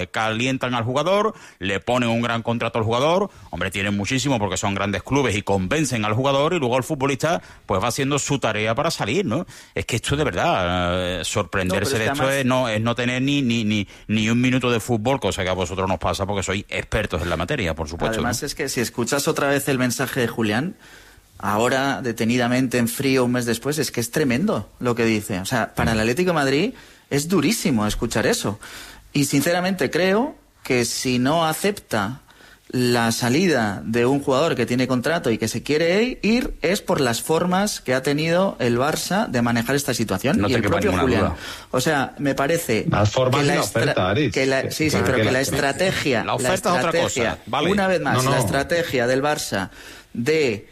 calientan al jugador, le ponen un gran contrato al jugador, hombre, tienen muchísimo porque son grandes clubes y convencen al jugador y luego el futbolista pues va haciendo su tarea para salir, ¿no? Es que esto de verdad, sorprenderse de esto es no tener ni un minuto de fútbol, cosa que a vosotros nos pasa porque sois expertos en la materia, por supuesto. Además, ¿no? Es que si escuchas otra vez el mensaje de Julián, ahora detenidamente en frío un mes después, es que es tremendo lo que dice. O sea, para el Atlético de Madrid es durísimo escuchar eso. Y sinceramente creo que si no acepta la salida de un jugador que tiene contrato y que se quiere ir, es por las formas que ha tenido el Barça de manejar esta situación. No y el propio Julián. Duda. O sea, me parece las formas que y la oferta, Aritz. Pero que la estrategia, la oferta es otra cosa. Vale. Una vez más, la estrategia del Barça de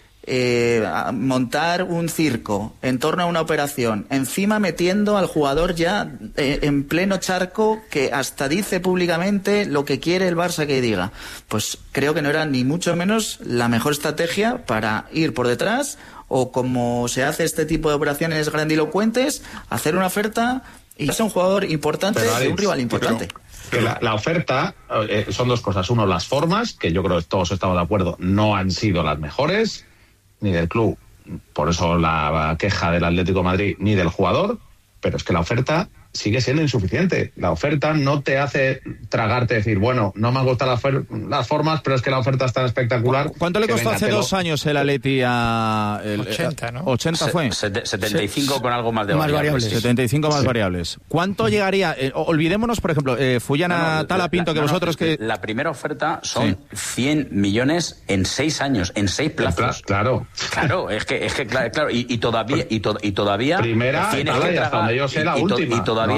montar un circo en torno a una operación, encima metiendo al jugador ya en pleno charco, que hasta dice públicamente lo que quiere el Barça que diga, pues creo que no era ni mucho menos la mejor estrategia para ir por detrás, o como se hace este tipo de operaciones grandilocuentes, hacer una oferta y es un jugador importante de un rival importante. Que la oferta son dos cosas. Uno, las formas, que yo creo que todos estamos de acuerdo, no han sido las mejores, ni del club, por eso la queja del Atlético de Madrid, ni del jugador, pero es que la oferta sigue siendo insuficiente. La oferta no te hace tragarte, decir, bueno, no me han gustado las formas, pero es que la oferta es tan espectacular. ¿Cuánto le costó hace 2 años el Atleti a... 80, ¿no? 80 fue. 75 con algo más de variables. 75 más variables. ¿Cuánto llegaría? Olvidémonos, por ejemplo, Fullana Talapinto, que vosotros que... La primera oferta son 100 millones en 6 años, en 6 plazos. Claro, es que claro, y todavía primera, tienes que hasta donde yo sé la última. Y todavía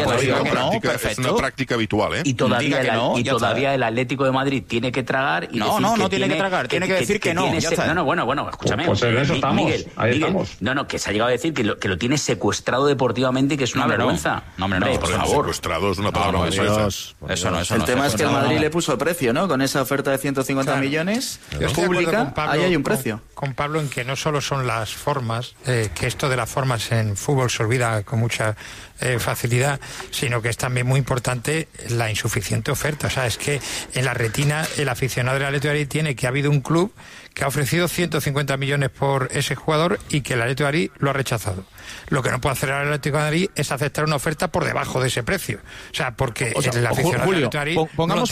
es una práctica habitual, ¿eh? Y todavía el Atlético de Madrid tiene que tragar y no tiene que tragar, tiene que decir que no. Bueno, escúchame. Pues en eso estamos. Miguel, estamos. No, que se ha llegado a decir que lo tiene secuestrado deportivamente, que es una vergüenza. No, por favor. Secuestrado es una palabra muy Eso el tema es que el Madrid le puso el precio, ¿no? Con esa oferta de 150 millones pública, ahí hay un precio. Con Pablo en que no solo son las formas, que esto de las formas en fútbol se olvida con mucha facilidad, sino que es también muy importante la insuficiente oferta. O sea, es que en la retina el aficionado del Atlético de Madrid tiene que ha habido un club que ha ofrecido 150 millones por ese jugador y que el Atlético de Madrid lo ha rechazado. Lo que no puede hacer el Atlético de Madrid es aceptar una oferta por debajo de ese precio. O sea, porque el aficionado Julio, del Atlético de Madrid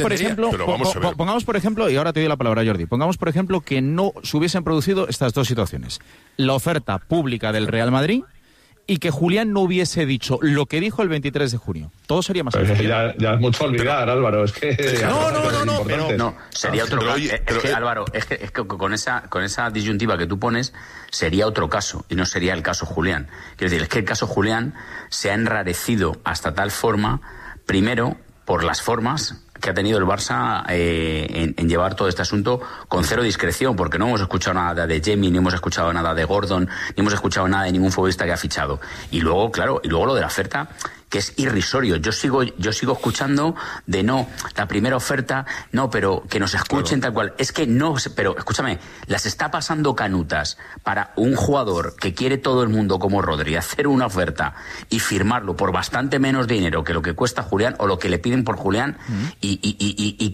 pongamos por ejemplo, y ahora te doy la palabra, Jordi, pongamos por ejemplo que no se hubiesen producido estas dos situaciones. La oferta pública del Real Madrid y que Julián no hubiese dicho lo que dijo el 23 de junio. Todo sería más sencillo. Ya es mucho olvidar, Álvaro. Es que No, sería otro caso. Álvaro, es que con esa disyuntiva que tú pones, sería otro caso, y no sería el caso Julián. Quiero decir, es que el caso Julián se ha enrarecido hasta tal forma, primero, por las formas que ha tenido el Barça en llevar todo este asunto con cero discreción, porque no hemos escuchado nada de Jamie, ni hemos escuchado nada de Gordon, ni hemos escuchado nada de ningún futbolista que ha fichado. Y luego, claro, lo de la oferta, que es irrisorio. Yo sigo escuchando de la primera oferta, pero que nos escuchen tal cual. Es que no, pero escúchame, las está pasando canutas para un jugador que quiere todo el mundo como Rodri, hacer una oferta y firmarlo por bastante menos dinero que lo que cuesta Julián o lo que le piden por Julián. ¿Y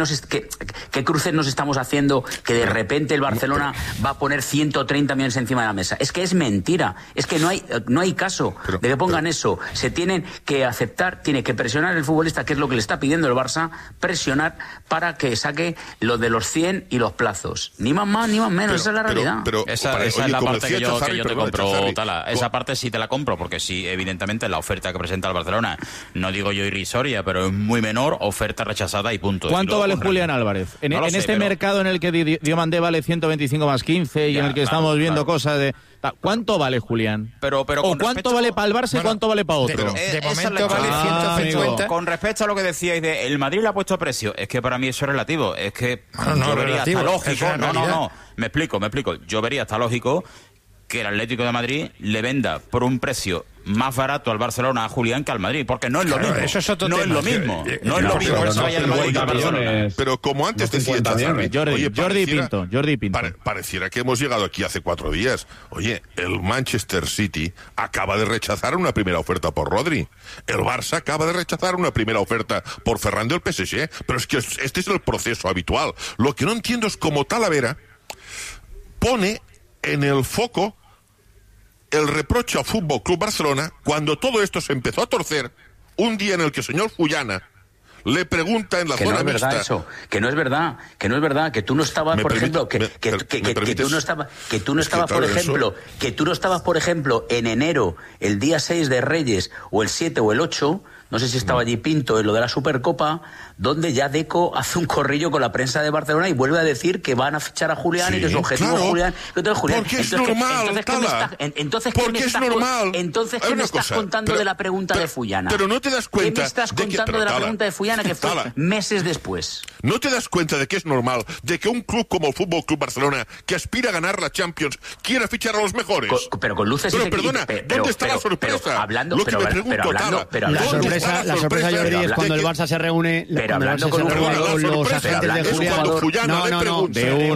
qué cruces nos estamos haciendo que de repente el Barcelona va a poner 130 millones encima de la mesa? Es que es mentira, es que no hay caso de que pongan eso. Se tienen que aceptar, tiene que presionar el futbolista, que es lo que le está pidiendo el Barça, presionar para que saque lo de los 100 y los plazos. Ni más ni más menos, esa es la realidad. Esa es la parte que yo te compro, Tala. Esa parte sí te la compro, porque sí, evidentemente la oferta que presenta el Barcelona, no digo yo irrisoria, pero es muy menor, oferta rechazada y punto. ¿Cuánto vale Julián Álvarez? En este mercado en el que Diomandé vale 150 más 15 y en el que estamos viendo cosas de... ¿Cuánto vale Julián? Pero ¿O cuánto vale para el Barça y cuánto vale para otro? De momento vale 150. Con respecto a lo que decíais de el Madrid le ha puesto precio, es que para mí eso es relativo. Es que yo vería hasta lógico. Me explico. Yo vería hasta lógico que el Atlético de Madrid le venda por un precio más barato al Barcelona a Julián que al Madrid, porque no es lo mismo. Eso es otro no tema. Es lo mismo. No es lo mismo. Pero Que se vaya al Madrid que al Barcelona. Pero como antes decía Jordi Pinto. Pareciera que hemos llegado aquí hace 4 días. Oye, el Manchester City acaba de rechazar una primera oferta por Rodri. El Barça acaba de rechazar una primera oferta por Ferran del PSG. Pero es que este es el proceso habitual. Lo que no entiendo es cómo Talavera pone en el foco el reproche al Fútbol Club Barcelona cuando todo esto se empezó a torcer un día en el que el señor Fullana le pregunta en la que zona no es verdad mixta. eso, que no es verdad, que tú no estabas, por ejemplo, que tú no estabas, por ejemplo, en enero, el día 6 de Reyes, o el 7 o el 8, no sé si estaba allí Pinto en lo de la Supercopa, donde ya Deco hace un corrillo con la prensa de Barcelona y vuelve a decir que van a fichar a Julián y que su objetivo es Julián. Porque es normal, entonces, ¿qué me estás contando de la pregunta de Fullana? Pero no te das cuenta. ¿Qué me estás contando de la pregunta de Fullana que fue meses después? ¿No te das cuenta de que es normal de que un club como el Fútbol Club Barcelona, que aspira a ganar la Champions, quiera fichar a los mejores? Pero con luces pero y perdona, ¿dónde está la sorpresa? La sorpresa, Jordi, es cuando el Barça se reúne. Pero hablando con los agentes de Julián. No, de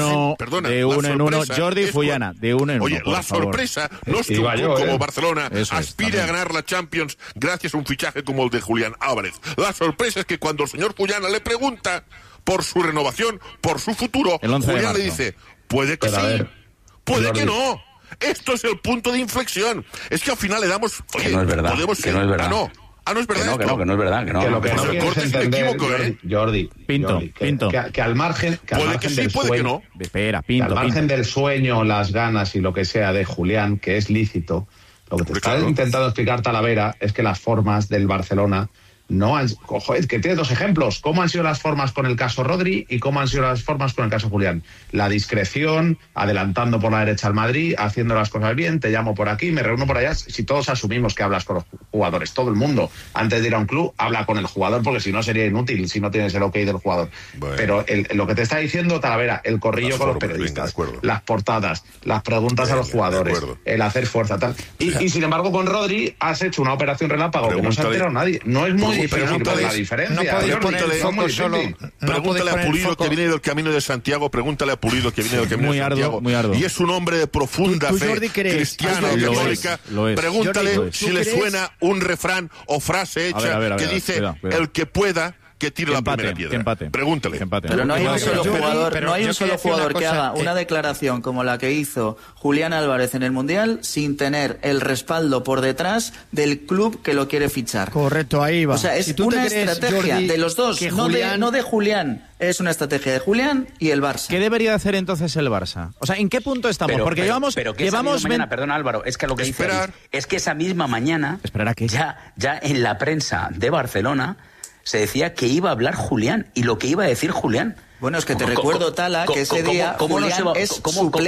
uno en uno. Jordi y Fullana, de uno en uno. Oye, la sorpresa no es que un club como Barcelona aspire a ganar la Champions gracias a un fichaje como el de Julián Álvarez. La sorpresa es que cuando el señor Fullana le pregunta por su renovación, por su futuro, Julián le dice, puede que sí, puede que no. Esto es el punto de inflexión. Es que al final le damos... Oye, que no es verdad, podemos que no es verdad. No es verdad. Que no es verdad. Que lo que no quieres entender, Jordi, Pinto. Que al margen, puede que sí, puede que no. Espera, Pinto. Al margen del sueño, las ganas y lo que sea de Julián, que es lícito, lo que te está intentando explicar Talavera es que las formas del Barcelona no han... Ojo, es que tiene 2 ejemplos. ¿Cómo han sido las formas con el caso Rodri y cómo han sido las formas con el caso Julián? La discreción, adelantando por la derecha al Madrid, haciendo las cosas bien, te llamo por aquí, me reúno por allá. Si todos asumimos que hablas con los jugadores, todo el mundo, antes de ir a un club, habla con el jugador, porque si no sería inútil si no tienes el ok del jugador. Bueno. Pero lo que te está diciendo Talavera, el corrillo con los periodistas, las portadas, las preguntas a los jugadores, el hacer fuerza, tal. Y sin embargo, con Rodri has hecho una operación relámpago que no se ha enterado nadie. No es muy pregúntale la diferencia. No podéis poner el foco solo. Pregúntale a Pulido, que viene del Camino de Santiago. Pregúntale a Pulido, que viene del Camino de Santiago. Muy arduo. Y es un hombre de profunda fe cristiana y católica. Pregúntale si le suena un refrán o frase hecha que dice: el que pueda, que tire la primera piedra. Pregúntale. Pero no hay un solo jugador, que haga una declaración como la que hizo Julián Álvarez en el Mundial sin tener el respaldo por detrás del club que lo quiere fichar. Correcto, ahí va. O sea, es una estrategia, Jordi, de los dos, no de Julián. Es una estrategia de Julián y el Barça. ¿Qué debería hacer entonces el Barça? O sea, ¿en qué punto estamos? Porque llevamos mañana, perdón Álvaro, es que lo que dice es que esa misma mañana ya en la prensa de Barcelona se decía que iba a hablar Julián y lo que iba a decir Julián. Bueno, es que te recuerdo, Tala, que ese día Julián es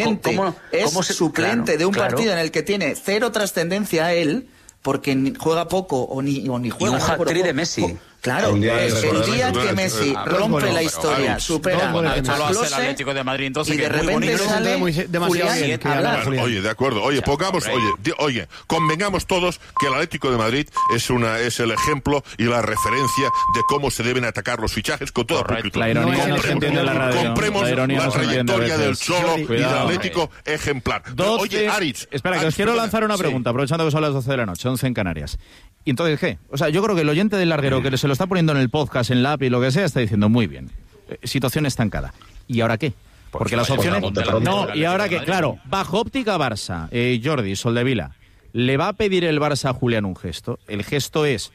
suplente de un partido en el que tiene cero trascendencia a él, porque juega poco o ni juega. Y un hat-trick de Messi. Claro, el día que Messi rompe la historia, supera a Klose, el Atlético de Madrid, entonces, y de repente sale Julián a hablar. Oye, de acuerdo. Oye, convengamos todos que el Atlético de Madrid es el ejemplo y la referencia de cómo se deben atacar los fichajes con toda pulcritud. Compremos la trayectoria del Cholo y del Atlético ejemplar. Oye, Aritz. Espera, que os quiero lanzar una pregunta, aprovechando que son las 12 de la noche, 11 en Canarias. ¿Y entonces qué? O sea, yo creo que el oyente del larguero que se lo está poniendo en el podcast, en la app y lo que sea, está diciendo muy bien. Situación estancada. ¿Y ahora qué? Porque las opciones... No, ¿y ahora qué? Claro, bajo óptica Barça, Jordi, Soldevila, ¿le va a pedir el Barça a Julián un gesto? El gesto es...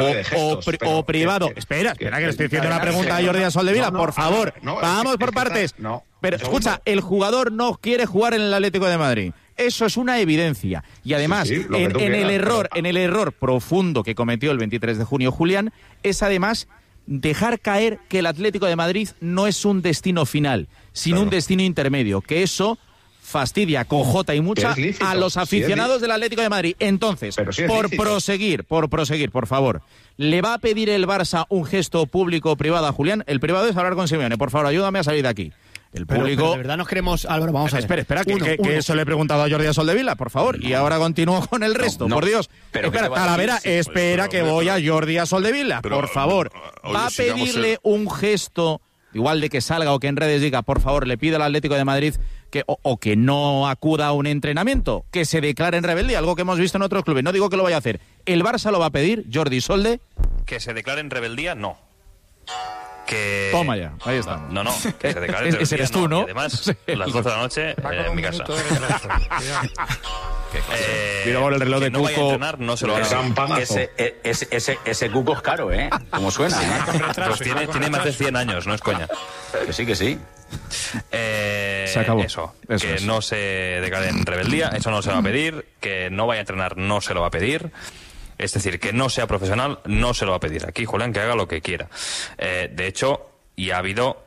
o privado. Espera, que le estoy haciendo una pregunta a Jordi a Soldevila, por favor. Vamos por partes. Pero escucha, el jugador no quiere jugar en el Atlético de Madrid. Eso es una evidencia. Y además, en el error profundo que cometió el 23 de junio Julián, es además dejar caer que el Atlético de Madrid no es un destino final, sino un destino intermedio, que eso fastidia con J y mucha a los aficionados del Atlético de Madrid. Entonces, por proseguir, por favor, ¿le va a pedir el Barça un gesto público o privado a Julián? El privado es hablar con Simeone. Por favor, ayúdame a salir de aquí. El público... Pero de verdad nos queremos... Álvaro, vamos a ver. Espera, que eso le he preguntado a Jordi Soldevila, por favor. Y ahora continúo con el resto, por Dios. Pero espera, Talavera, espera que voy a Jordi Soldevila, por favor. ¿Va a pedirle un gesto, igual de que salga o que en redes diga, por favor, le pido al Atlético de Madrid o que no acuda a un entrenamiento, que se declare en rebeldía, algo que hemos visto en otros clubes? No digo que lo vaya a hacer. ¿El Barça lo va a pedir, Jordi Solde? Que se declare en rebeldía, no. Toma ya, ahí está. No, que se declare en rebeldía, ese eres tú, ¿no? Y además, las 12 de la noche en mi casa. Cuidado con el reloj de no Cuco. vaya a entrenar, no se lo va a hacer. Ese Cuco es caro, ¿eh? Como suena, ¿eh? Pues tiene más de 100 años, no es coña. Que sí. Se acabó. Eso es. No se declare en rebeldía, eso no se va a pedir. Que no vaya a entrenar, no se lo va a pedir. Es decir, que no sea profesional, no se lo va a pedir. Aquí Julián que haga lo que quiera. De hecho, ha habido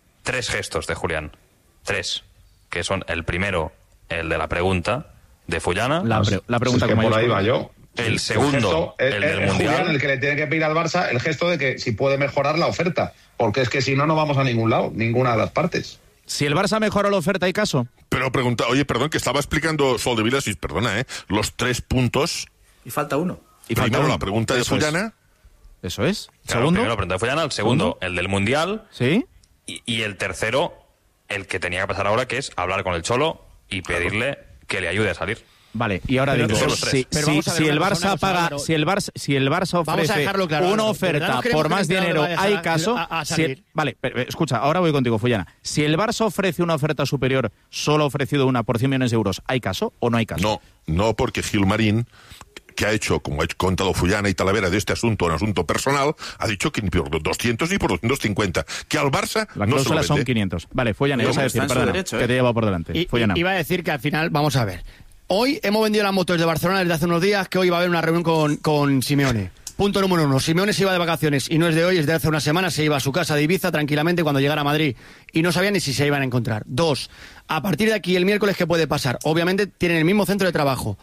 3 gestos de Julián. 3. Que son el primero, el de la pregunta de Fullana. La pregunta que por ahí va yo. El segundo, el del Mundial. Julián, el que le tiene que pedir al Barça el gesto de que si puede mejorar la oferta. Porque es que si no, no vamos a ningún lado, ninguna de las partes. Si el Barça mejora la oferta, ¿hay caso? Pero pregunta, oye, perdón, que estaba explicando Soldevila, perdona, los 3 puntos. Y falta uno. Primero la pregunta de Fullana. Eso es. Claro, ¿Segundo? Primero la pregunta de Fullana, el segundo, el del Mundial. ¿Sí? Y el tercero, el que tenía que pasar ahora, que es hablar con el Cholo y pedirle que le ayude a salir. Vale, y ahora digo, si el Barça paga, si el Barça ofrece una oferta por más dinero, ¿hay caso? Vale, escucha, ahora voy contigo, Fullana. Si el Barça ofrece una oferta superior, solo ha ofrecido una por 100 millones de euros, ¿hay caso o no hay caso? No, porque Gilmarín, que ha hecho, como ha contado Fullana y Talavera, de este asunto un asunto personal, ha dicho que ni por 200 ni por 250, que al Barça la no se lo vende. son 500. Vale, Fullana, ibas a decir, perdona, derecho, que te lleva por delante. Iba a decir que al final, vamos a ver, hoy hemos vendido las motos de Barcelona desde hace unos días, que hoy va a haber una reunión con Simeone. Punto número 1. Simeone se iba de vacaciones y no es de hoy, es de hace una semana. Se iba a su casa de Ibiza tranquilamente cuando llegara a Madrid y no sabía ni si se iban a encontrar. 2. A partir de aquí, el miércoles, ¿qué puede pasar? Obviamente tienen el mismo centro de trabajo.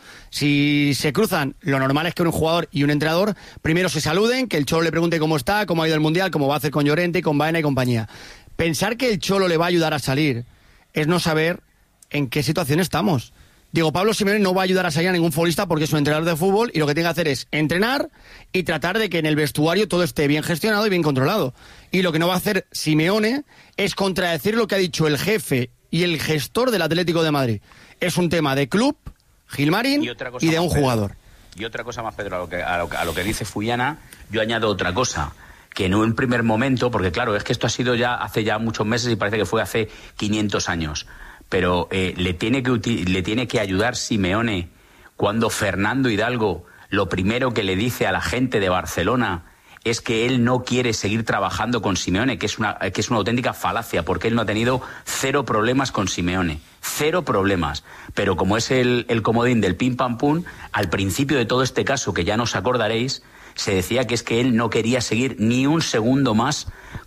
Si se cruzan, lo normal es que un jugador y un entrenador primero se saluden, que el Cholo le pregunte cómo está, cómo ha ido el Mundial, cómo va a hacer con Llorente, con Baena y compañía. Pensar que el Cholo le va a ayudar a salir es no saber en qué situación estamos. Digo, Pablo Simeone no va a ayudar a salir a ningún futbolista porque es un entrenador de fútbol y lo que tiene que hacer es entrenar y tratar de que en el vestuario todo esté bien gestionado y bien controlado. Y lo que no va a hacer Simeone es contradecir lo que ha dicho el jefe y el gestor del Atlético de Madrid. Es un tema de club, Gilmarín, y de un jugador. Y otra cosa más, Pedro, a lo que dice Fullana, yo añado otra cosa. Que en un primer momento, porque claro, es que esto ha sido ya hace ya muchos meses y parece que fue hace 500 años. Pero le tiene que ayudar Simeone cuando Fernando Hidalgo lo primero que le dice a la gente de Barcelona es que él no quiere seguir trabajando con Simeone, que es una auténtica falacia, porque él no ha tenido 0 problemas con Simeone, 0 problemas. Pero como es el comodín del pim pam pum, al principio de todo este caso, que ya nos acordaréis, se decía que es que él no quería seguir ni un segundo más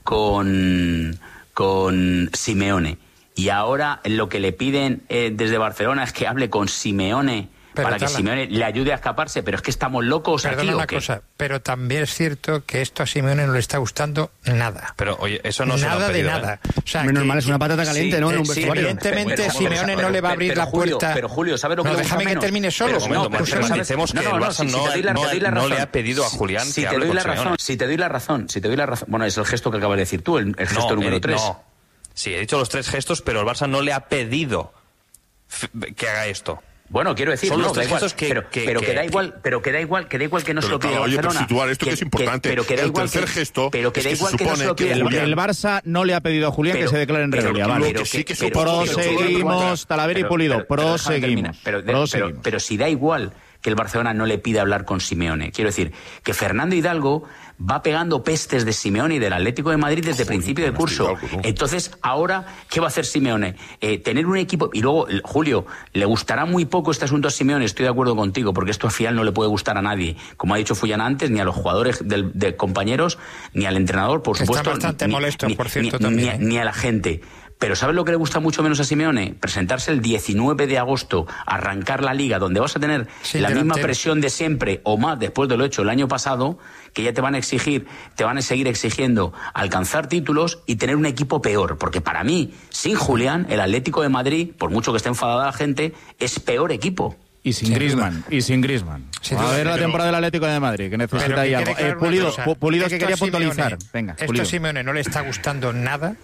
con Simeone. Y ahora lo que le piden desde Barcelona es que hable con Simeone para que Simeone le ayude a escaparse. Pero es que estamos locos aquí, ¿o qué? Cosa, pero también es cierto que esto a Simeone no le está gustando nada. Pero oye, eso no nada se lo ha pedido, de nada. O sea, normal, es una patata caliente, ¿no? En un vestuario. Evidentemente Simeone no le va a abrir la puerta. Pero Julio, ¿sabes lo que déjame que termine solo. Decimos que el Barça no le ha pedido a Julián que hable con Simeone. Si te doy la razón. Bueno, es el gesto que acabas de decir tú, el gesto número 3. Sí, he dicho los 3 gestos, pero el Barça no le ha pedido que haga esto. Bueno, quiero decir, son los 3 gestos pero que da igual que no se lo pida Oye, Barcelona. pero situar esto que es importante. Pero que da igual tercer gesto, pero que da igual que no se lo pida Julián. El Barça no le ha pedido a Julián que se declare en rebeldía, vale. Proseguimos, Talavera y Pulido, proseguimos. Pero si da igual que el Barcelona no le pide hablar con Simeone. Quiero decir, que Fernando Hidalgo va pegando pestes de Simeone y del Atlético de Madrid desde principio de curso. Entonces, ahora, ¿qué va a hacer Simeone? Tener un equipo... Y luego, Julio, le gustará muy poco este asunto a Simeone, estoy de acuerdo contigo, porque esto al final no le puede gustar a nadie. Como ha dicho Fullana antes, ni a los jugadores de compañeros, ni al entrenador, por supuesto. Está bastante molesto, por cierto, también. Ni a la gente. Pero ¿sabes lo que le gusta mucho menos a Simeone? Presentarse el 19 de agosto, arrancar la Liga, donde vas a tener la misma presión de siempre o más después de lo hecho el año pasado, que ya te van a seguir exigiendo alcanzar títulos y tener un equipo peor. Porque para mí, sin Julián, el Atlético de Madrid, por mucho que esté enfadada la gente, es peor equipo. Y sin Griezmann. A ver la temporada del Atlético de Madrid, que necesita ahí algo. Pulido que quería puntualizar. Venga, esto a Simeone no le está gustando nada.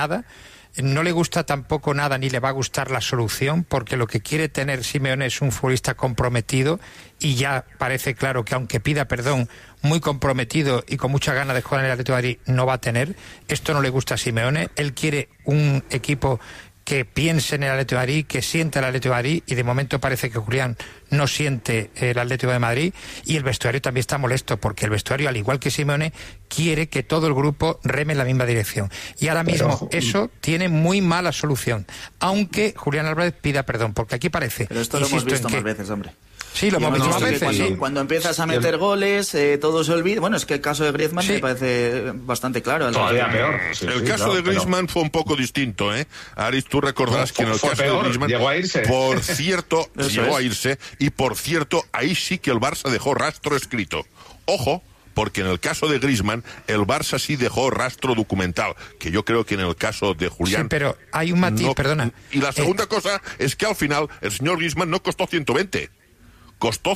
No le gusta tampoco nada, ni le va a gustar la solución, porque lo que quiere tener Simeone es un futbolista comprometido, y ya parece claro que aunque pida perdón, muy comprometido y con muchas ganas de jugar en el Atlético de Madrid, no va a tener. Esto no le gusta a Simeone. Él quiere un equipo que piense en el Atlético de Madrid, que sienta el Atlético de Madrid, y de momento parece que Julián no siente el Atlético de Madrid, y el vestuario también está molesto, porque el vestuario, al igual que Simeone, quiere que todo el grupo reme en la misma dirección. Y ahora mismo eso tiene muy mala solución, aunque Julián Álvarez pida perdón, porque aquí parece... Pero esto lo hemos visto más veces, hombre. Sí, lo hemos visto más veces. Cuando empiezas a meter goles, todo se olvida. Bueno, es que el caso de Griezmann me parece bastante claro. Todavía peor. El caso de Griezmann fue un poco distinto, ¿eh? Aris, tú recordarás que en el caso de Griezmann... Llegó a irse. Por cierto, llegó a irse, y por cierto, ahí sí que el Barça dejó rastro escrito. Ojo, porque en el caso de Griezmann, el Barça sí dejó rastro documental, que yo creo que en el caso de Julián... Sí, pero hay un matiz, perdona. Y la segunda cosa es que al final el señor Griezmann no costó 120. Costó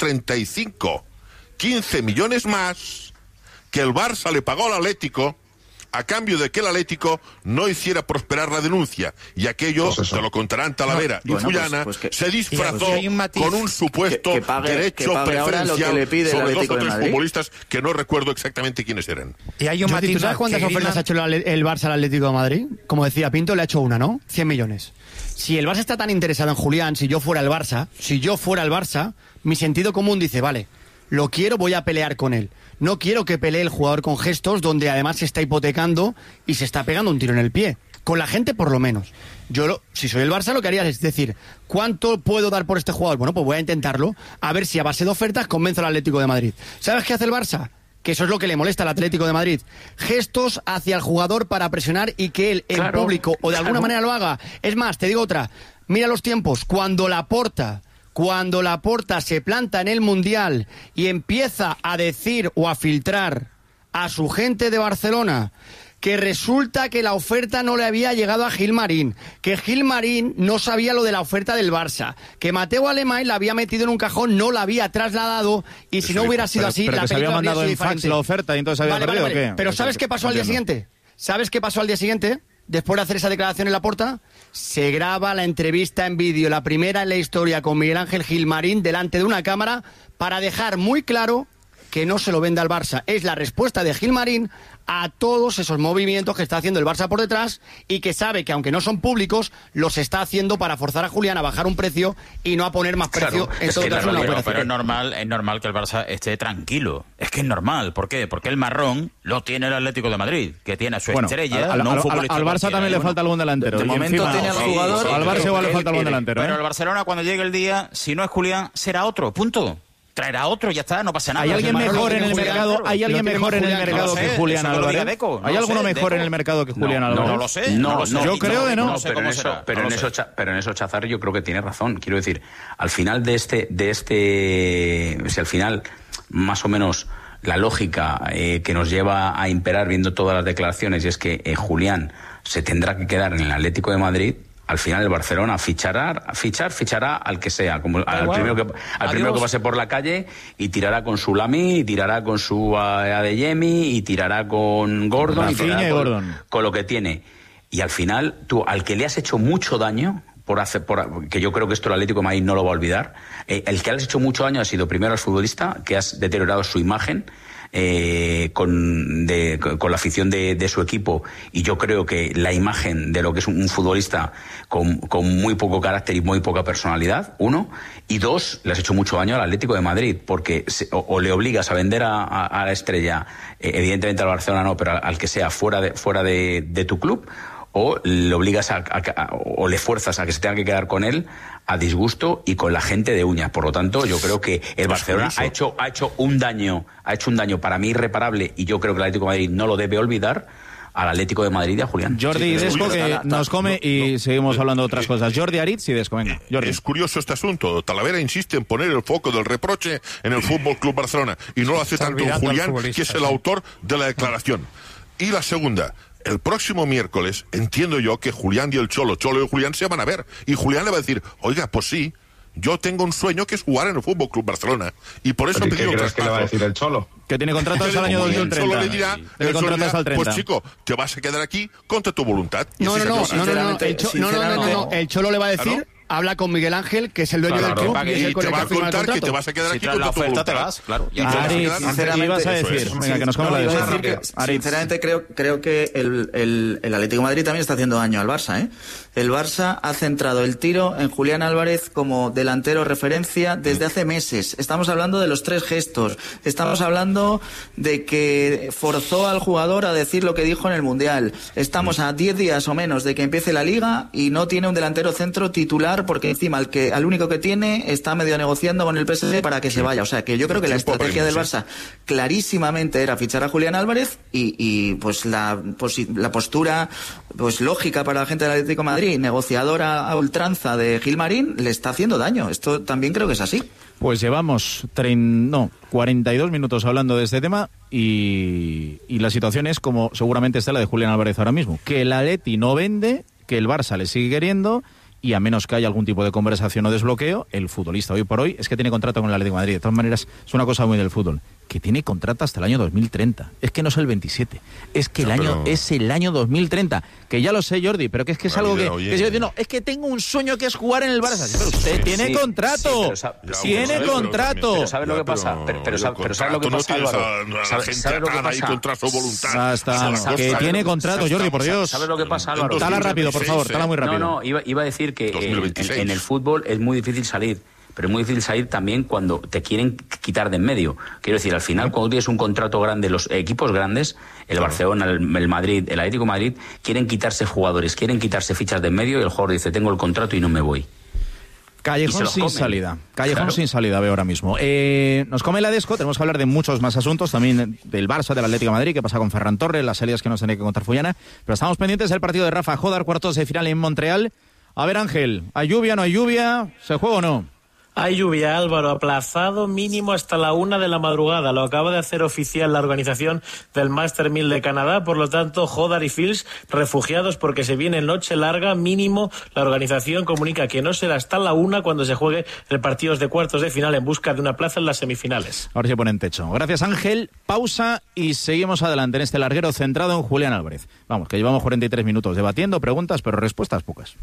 135, 15 millones más que el Barça le pagó al Atlético a cambio de que el Atlético no hiciera prosperar la denuncia, y aquello, te lo contarán Talavera y Fullana, se disfrazó con un supuesto derecho preferencial sobre 2 o 3 futbolistas que no recuerdo exactamente quiénes eran. Y hay un matiz. ¿Tú sabes cuántas ofertas ha hecho el Barça al Atlético de Madrid? Como decía Pinto, le ha hecho una, ¿no? 100 millones. Si el Barça está tan interesado en Julián, si yo fuera el Barça, mi sentido común dice, vale, lo quiero, voy a pelear con él. No quiero que pelee el jugador con gestos donde además se está hipotecando y se está pegando un tiro en el pie. Con la gente, por lo menos. Si soy el Barça, lo que haría es decir, ¿cuánto puedo dar por este jugador? Bueno, pues voy a intentarlo, a ver si a base de ofertas convenzo al Atlético de Madrid. ¿Sabes qué hace el Barça? Que eso es lo que le molesta al Atlético de Madrid. Gestos hacia el jugador para presionar y que él, en público, o de alguna manera lo haga. Es más, te digo otra. Mira los tiempos. Cuando Laporta se planta en el Mundial y empieza a decir o a filtrar a su gente de Barcelona que resulta que la oferta no le había llegado a Gilmarín, que Gilmarín no sabía lo de la oferta del Barça, que Mateo Alemany la había metido en un cajón, no la había trasladado, y si no hubiera sido así, la película había mandado habría en sido fax diferente. la oferta y entonces había perdido, ¿o qué? Pero ¿sabes qué pasó al día siguiente? Después de hacer esa declaración en Laporta, se graba la entrevista en vídeo, la primera en la historia, con Miguel Ángel Gilmarín delante de una cámara, para dejar muy claro que no se lo vende al Barça. Es la respuesta de Gilmarín a todos esos movimientos que está haciendo el Barça por detrás, y que sabe que aunque no son públicos, los está haciendo para forzar a Julián a bajar un precio y no a poner más precio en todo caso una operación. Pero es normal que el Barça esté tranquilo. Es que es normal. ¿Por qué? Porque el marrón lo tiene el Atlético de Madrid, que tiene a su estrella. Al Barça también le falta algún delantero. De momento tiene al jugador. Al Barça igual le falta algún delantero. Pero el Barcelona, cuando llegue el día, si no es Julián, será otro. Punto. Traerá otro, ya está, no pasa nada. ¿Hay alguien mejor en el mercado? ¿Hay alguien mejor en el mercado que Julián Álvarez? ¿Hay alguno mejor en el mercado que Julián Álvarez? No lo sé. Yo creo que no. Pero en eso Chazar yo creo que tiene razón. Quiero decir, al final si al final más o menos la lógica que nos lleva a imperar viendo todas las declaraciones, y es que Julián se tendrá que quedar en el Atlético de Madrid, al final el Barcelona fichará al que sea, como al primero que pase por la calle, y tirará con su Lamy, y tirará con su Adeyemi, y tirará con Gordon, y tirará con lo que tiene. Y al final, tú, al que le has hecho mucho daño, que yo creo que esto el Atlético de Madrid no lo va a olvidar, el que le has hecho mucho daño ha sido primero al futbolista, que has deteriorado su imagen con la afición de su equipo, y yo creo que la imagen de lo que es un futbolista con muy poco carácter y muy poca personalidad, uno, y dos, le has hecho mucho daño al Atlético de Madrid, porque o le obligas a vender a la estrella, evidentemente al Barcelona no, pero al que sea fuera de tu club, o le obligas o le fuerzas a que se tenga que quedar con él a disgusto y con la gente de uñas. Por lo tanto, yo creo que el Barcelona ha hecho un daño para mí irreparable, y yo creo que el Atlético de Madrid no lo debe olvidar al Atlético de Madrid y a Julián. Jordi Desco, que nos come y seguimos hablando de otras cosas. Jordi Aritz y Desco, venga. Jordi. Es curioso este asunto. Talavera insiste en poner el foco del reproche en el Fútbol Club Barcelona y no lo hace tanto Julián, que es el autor de la declaración. Y la segunda, el próximo miércoles entiendo yo que Julián y el Cholo y Julián se van a ver y Julián le va a decir, oiga, pues sí, yo tengo un sueño que es jugar en el Fútbol Club Barcelona y por eso ¿Qué crees que le va a decir el Cholo? Que tiene contrato hasta el año 2030. El Cholo le dirá, hasta el 30. pues chico, te vas a quedar aquí contra tu voluntad. No, el Cholo le va a decir... Habla con Miguel Ángel, que es el dueño del club, y es el con el que ha firmado el contrato. Que te vas a quedar aquí con la tu oferta, voluntad. te vas, claro. Ibas a decir, venga, que nos come la de sinceramente creo que el Atlético de Madrid también está haciendo daño al Barça, ¿eh? El Barça ha centrado el tiro en Julián Álvarez como delantero referencia desde hace meses. Estamos hablando de los 3 gestos. Estamos hablando de que forzó al jugador a decir lo que dijo en el Mundial. Estamos a 10 días o menos de que empiece la Liga y no tiene un delantero centro titular porque encima al único que tiene está medio negociando con el PSG para que se vaya. O sea que yo creo que la estrategia del Barça clarísimamente era fichar a Julián Álvarez y pues la postura pues lógica para la gente del Atlético de Madrid, negociadora a ultranza de Gilmarín, le está haciendo daño. Esto también creo que es así. Pues llevamos 42 minutos hablando de este tema y la situación es como seguramente está la de Julián Álvarez ahora mismo, que el Atleti no vende, que el Barça le sigue queriendo y a menos que haya algún tipo de conversación o desbloqueo, el futbolista hoy por hoy es que tiene contrato con el Atlético de Madrid. De todas maneras, es una cosa muy del fútbol, que tiene contrato hasta el año 2030. Es que no es el 27, es que es el año 2030. Que ya lo sé, Jordi, pero que es algo que yo digo, no, es que tengo un sueño que es jugar en el Barça. Sí, pero usted tiene contrato. Tiene contrato. Pero ¿sabes lo que pasa? Pero ¿sabes lo que pasa, Álvaro? ¿Sabes lo que pasa? Contra su voluntad. Que tiene contrato, Jordi, por Dios. ¿Sabes lo que pasa, Álvaro? Tala rápido, por favor, tala muy rápido. No, iba a decir que en el fútbol es muy difícil salir, pero es muy difícil salir también cuando te quieren quitar de en medio. Quiero decir, al final, cuando tienes un contrato grande, los equipos grandes, el Barcelona, el Madrid, el Atlético de Madrid, quieren quitarse jugadores, quieren quitarse fichas de en medio y el jugador dice, tengo el contrato y no me voy. Callejón sin salida. Sin salida veo ahora mismo. Nos come la Desco, tenemos que hablar de muchos más asuntos, también del Barça, del Atlético de Madrid, qué pasa con Ferran Torres, las salidas que nos tiene que contar Fullana, pero estamos pendientes del partido de Rafa Jodar, cuartos de final en Montreal. A ver, Ángel, ¿hay lluvia, no hay lluvia? ¿Se juega o no? Hay lluvia, Álvaro, aplazado mínimo hasta la 1 de la madrugada. Lo acaba de hacer oficial la organización del Master 1000 de Canadá. Por lo tanto, Jodar y Fils refugiados porque se viene noche larga. Mínimo, la organización comunica que no será hasta la 1 cuando se juegue el partido de cuartos de final en busca de una plaza en las semifinales. Ahora se pone en techo. Gracias, Ángel. Pausa y seguimos adelante en este larguero centrado en Julián Álvarez. Vamos, que llevamos 43 minutos debatiendo, preguntas, pero respuestas pocas.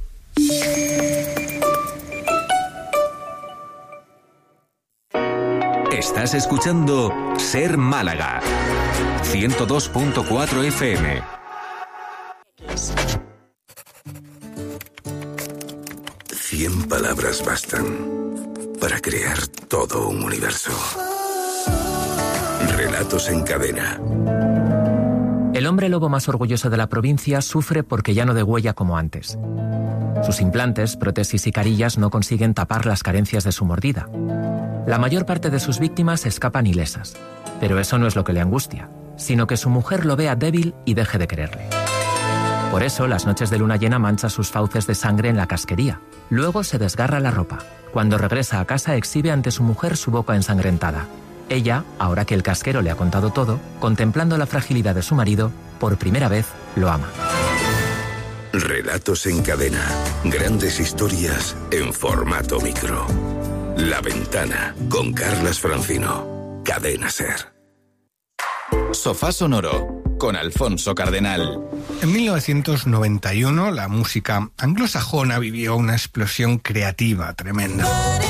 Estás escuchando Ser Málaga 102.4 FM. Cien palabras bastan para crear todo un universo. Relatos en cadena. El hombre lobo más orgulloso de la provincia sufre porque ya no degüella como antes. Sus implantes, prótesis y carillas no consiguen tapar las carencias de su mordida. La mayor parte de sus víctimas escapan ilesas. Pero eso no es lo que le angustia, sino que su mujer lo vea débil y deje de quererle. Por eso, las noches de luna llena mancha sus fauces de sangre en la casquería. Luego se desgarra la ropa. Cuando regresa a casa exhibe ante su mujer su boca ensangrentada. Ella, ahora que el casquero le ha contado todo, contemplando la fragilidad de su marido, por primera vez lo ama. Relatos en cadena. Grandes historias en formato micro. La Ventana, con Carlas Francino. Cadena Ser. Sofá Sonoro, con Alfonso Cardenal. En 1991, la música anglosajona vivió una explosión creativa tremenda.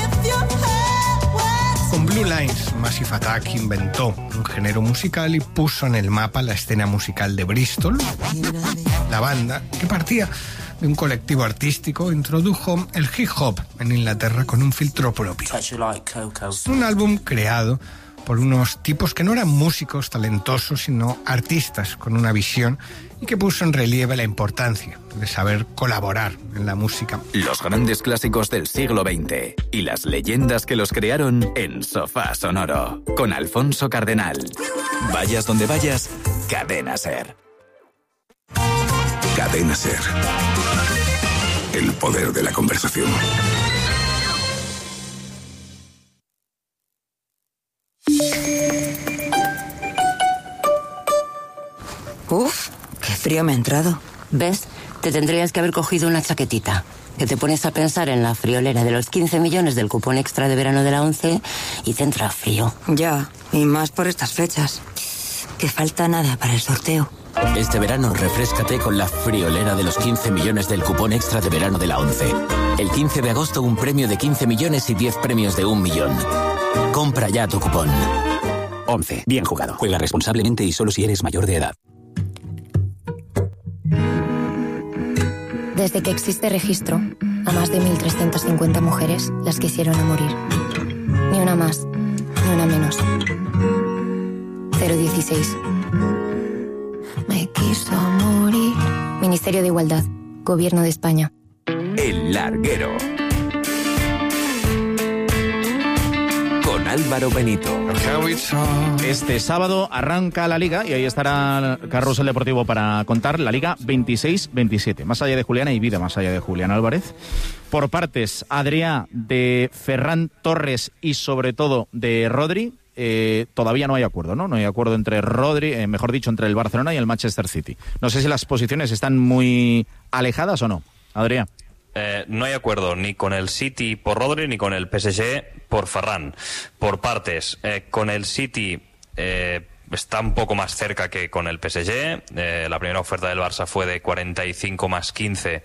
Con Blue Lines, Massive Attack inventó un género musical y puso en el mapa la escena musical de Bristol. La banda, que partía de un colectivo artístico, introdujo el hip hop en Inglaterra con un filtro propio. Un álbum creado por unos tipos que no eran músicos talentosos, sino artistas con una visión y que puso en relieve la importancia de saber colaborar en la música. Los grandes clásicos del siglo XX y las leyendas que los crearon en Sofá Sonoro, con Alfonso Cardenal. Vayas donde vayas, Cadena Ser. Cadena SER. El poder de la conversación. Uf, qué frío me ha entrado. ¿Ves? Te tendrías que haber cogido una chaquetita. Que te pones a pensar en la friolera de los 15 millones del cupón extra de verano de la 11 y te entra frío. Ya, y más por estas fechas. Que falta nada para el sorteo. Este verano refréscate con la friolera de los 15 millones del cupón extra de verano de la 11. El 15 de agosto un premio de 15 millones y 10 premios de 1 millón. Compra ya tu cupón. 11. Bien jugado. Juega responsablemente y solo si eres mayor de edad. Desde que existe registro, a más de 1.350 mujeres las quisieron a morir. Ni una más, ni una menos. 016. Me quiso morir. Ministerio de Igualdad, Gobierno de España. El Larguero. Con Álvaro Benito. Este sábado arranca la Liga y ahí estará Carrusel Deportivo para contar la Liga 26-27. Más allá de Julián hay vida más allá de Julián Álvarez. Por partes, Adrià, de Ferran Torres y sobre todo de Rodri. Todavía no hay acuerdo, ¿no? No hay acuerdo entre Rodri, mejor dicho, entre el Barcelona y el Manchester City. No sé si las posiciones están muy alejadas o no. Adrià. No hay acuerdo ni con el City por Rodri ni con el PSG por Ferran. Por partes, con el City está un poco más cerca que con el PSG. La primera oferta del Barça fue de 45 más 15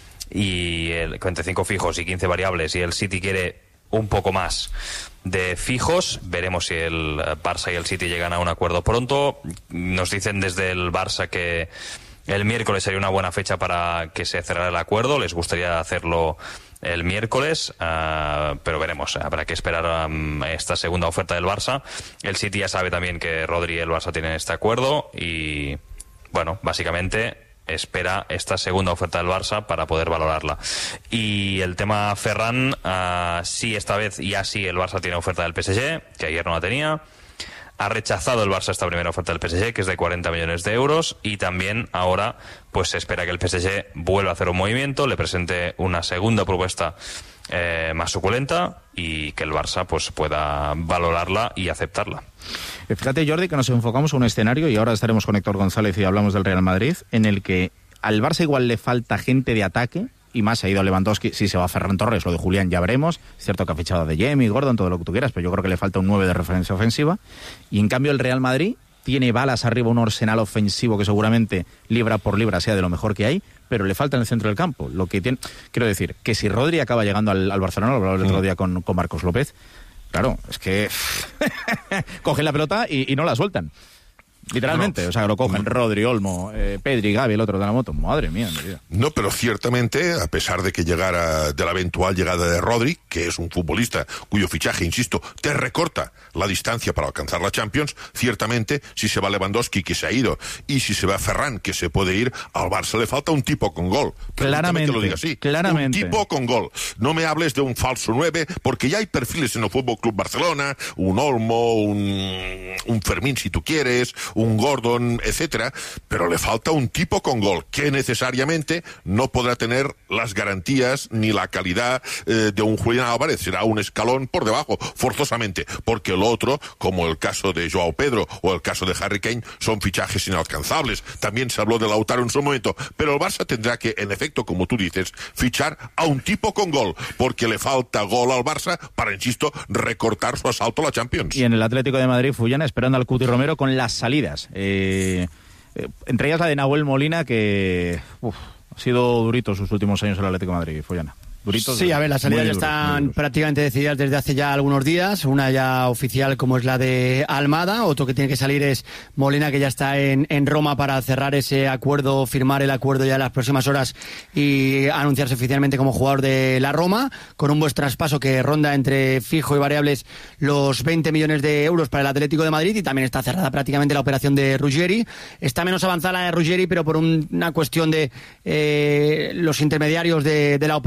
y 45 fijos y 15 variables, y el City quiere un poco más de fijos. Veremos si el Barça y el City llegan a un acuerdo pronto. Nos dicen desde el Barça que el miércoles sería una buena fecha para que se cerrara el acuerdo. Les gustaría hacerlo el miércoles, pero veremos. Habrá que esperar esta segunda oferta del Barça. El City ya sabe también que Rodri y el Barça tienen este acuerdo y, bueno, básicamente espera esta segunda oferta del Barça para poder valorarla. Y el tema Ferran, sí, esta vez ya sí el Barça tiene oferta del PSG, que ayer no la tenía. Ha rechazado el Barça esta primera oferta del PSG, que es de 40 millones de euros, y también ahora pues se espera que el PSG vuelva a hacer un movimiento, le presente una segunda propuesta más suculenta y que el Barça pues pueda valorarla y aceptarla. Fíjate, Jordi, que nos enfocamos a un escenario, y ahora estaremos con Héctor González y hablamos del Real Madrid, en el que al Barça igual le falta gente de ataque, y más se ha ido Lewandowski, si se va a Ferran Torres, lo de Julián ya veremos. Es cierto que ha fichado de Jamie, Gordon, todo lo que tú quieras, pero yo creo que le falta un 9 de referencia ofensiva. Y en cambio el Real Madrid tiene balas arriba, un arsenal ofensivo que seguramente libra por libra sea de lo mejor que hay, pero le falta en el centro del campo. Lo que tiene, quiero decir, que si Rodri acaba llegando al Barcelona, lo hablaba el otro día con Marcos López, claro, es que cogen la pelota y no la sueltan. Literalmente, no, o sea, lo cogen Rodri, Olmo, Pedri, Gavi, el otro de la moto. Madre mía, mi vida. No, pero ciertamente, a pesar de que llegara de la eventual llegada de Rodri, que es un futbolista cuyo fichaje, insisto, te recorta la distancia para alcanzar la Champions, ciertamente, si se va Lewandowski, que se ha ido, y si se va Ferran, que se puede ir, al Barça le falta un tipo con gol. Claramente, lo diga así. Claramente. Un tipo con gol. No me hables de un falso 9, porque ya hay perfiles en el Fútbol Club Barcelona, un Olmo, un Fermín, si tú quieres, un Gordon, etcétera, pero le falta un tipo con gol que necesariamente no podrá tener las garantías ni la calidad de un Julián Álvarez. Será un escalón por debajo, forzosamente, porque el otro, como el caso de Joao Pedro o el caso de Harry Kane, son fichajes inalcanzables. También se habló de Lautaro en su momento, pero el Barça tendrá que, en efecto, como tú dices, fichar a un tipo con gol, porque le falta gol al Barça para, insisto, recortar su asalto a la Champions. Y en el Atlético de Madrid, Fullana esperando al Cuti Romero con las salidas. Entre ellas la de Nahuel Molina, que ha sido durito sus últimos años en el Atlético de Madrid, Follana. Duritos, sí, a ver, las salidas ya están prácticamente decididas desde hace ya algunos días. Una ya oficial, como es la de Almada. Otro que tiene que salir es Molina, que ya está en Roma para cerrar ese acuerdo, firmar el acuerdo ya en las próximas horas y anunciarse oficialmente como jugador de la Roma, con un buen traspaso que ronda entre fijo y variables los 20 millones de euros para el Atlético de Madrid. Y también está cerrada prácticamente la operación de Ruggeri. Está menos avanzada la de Ruggeri, pero por una cuestión de los intermediarios de la operación,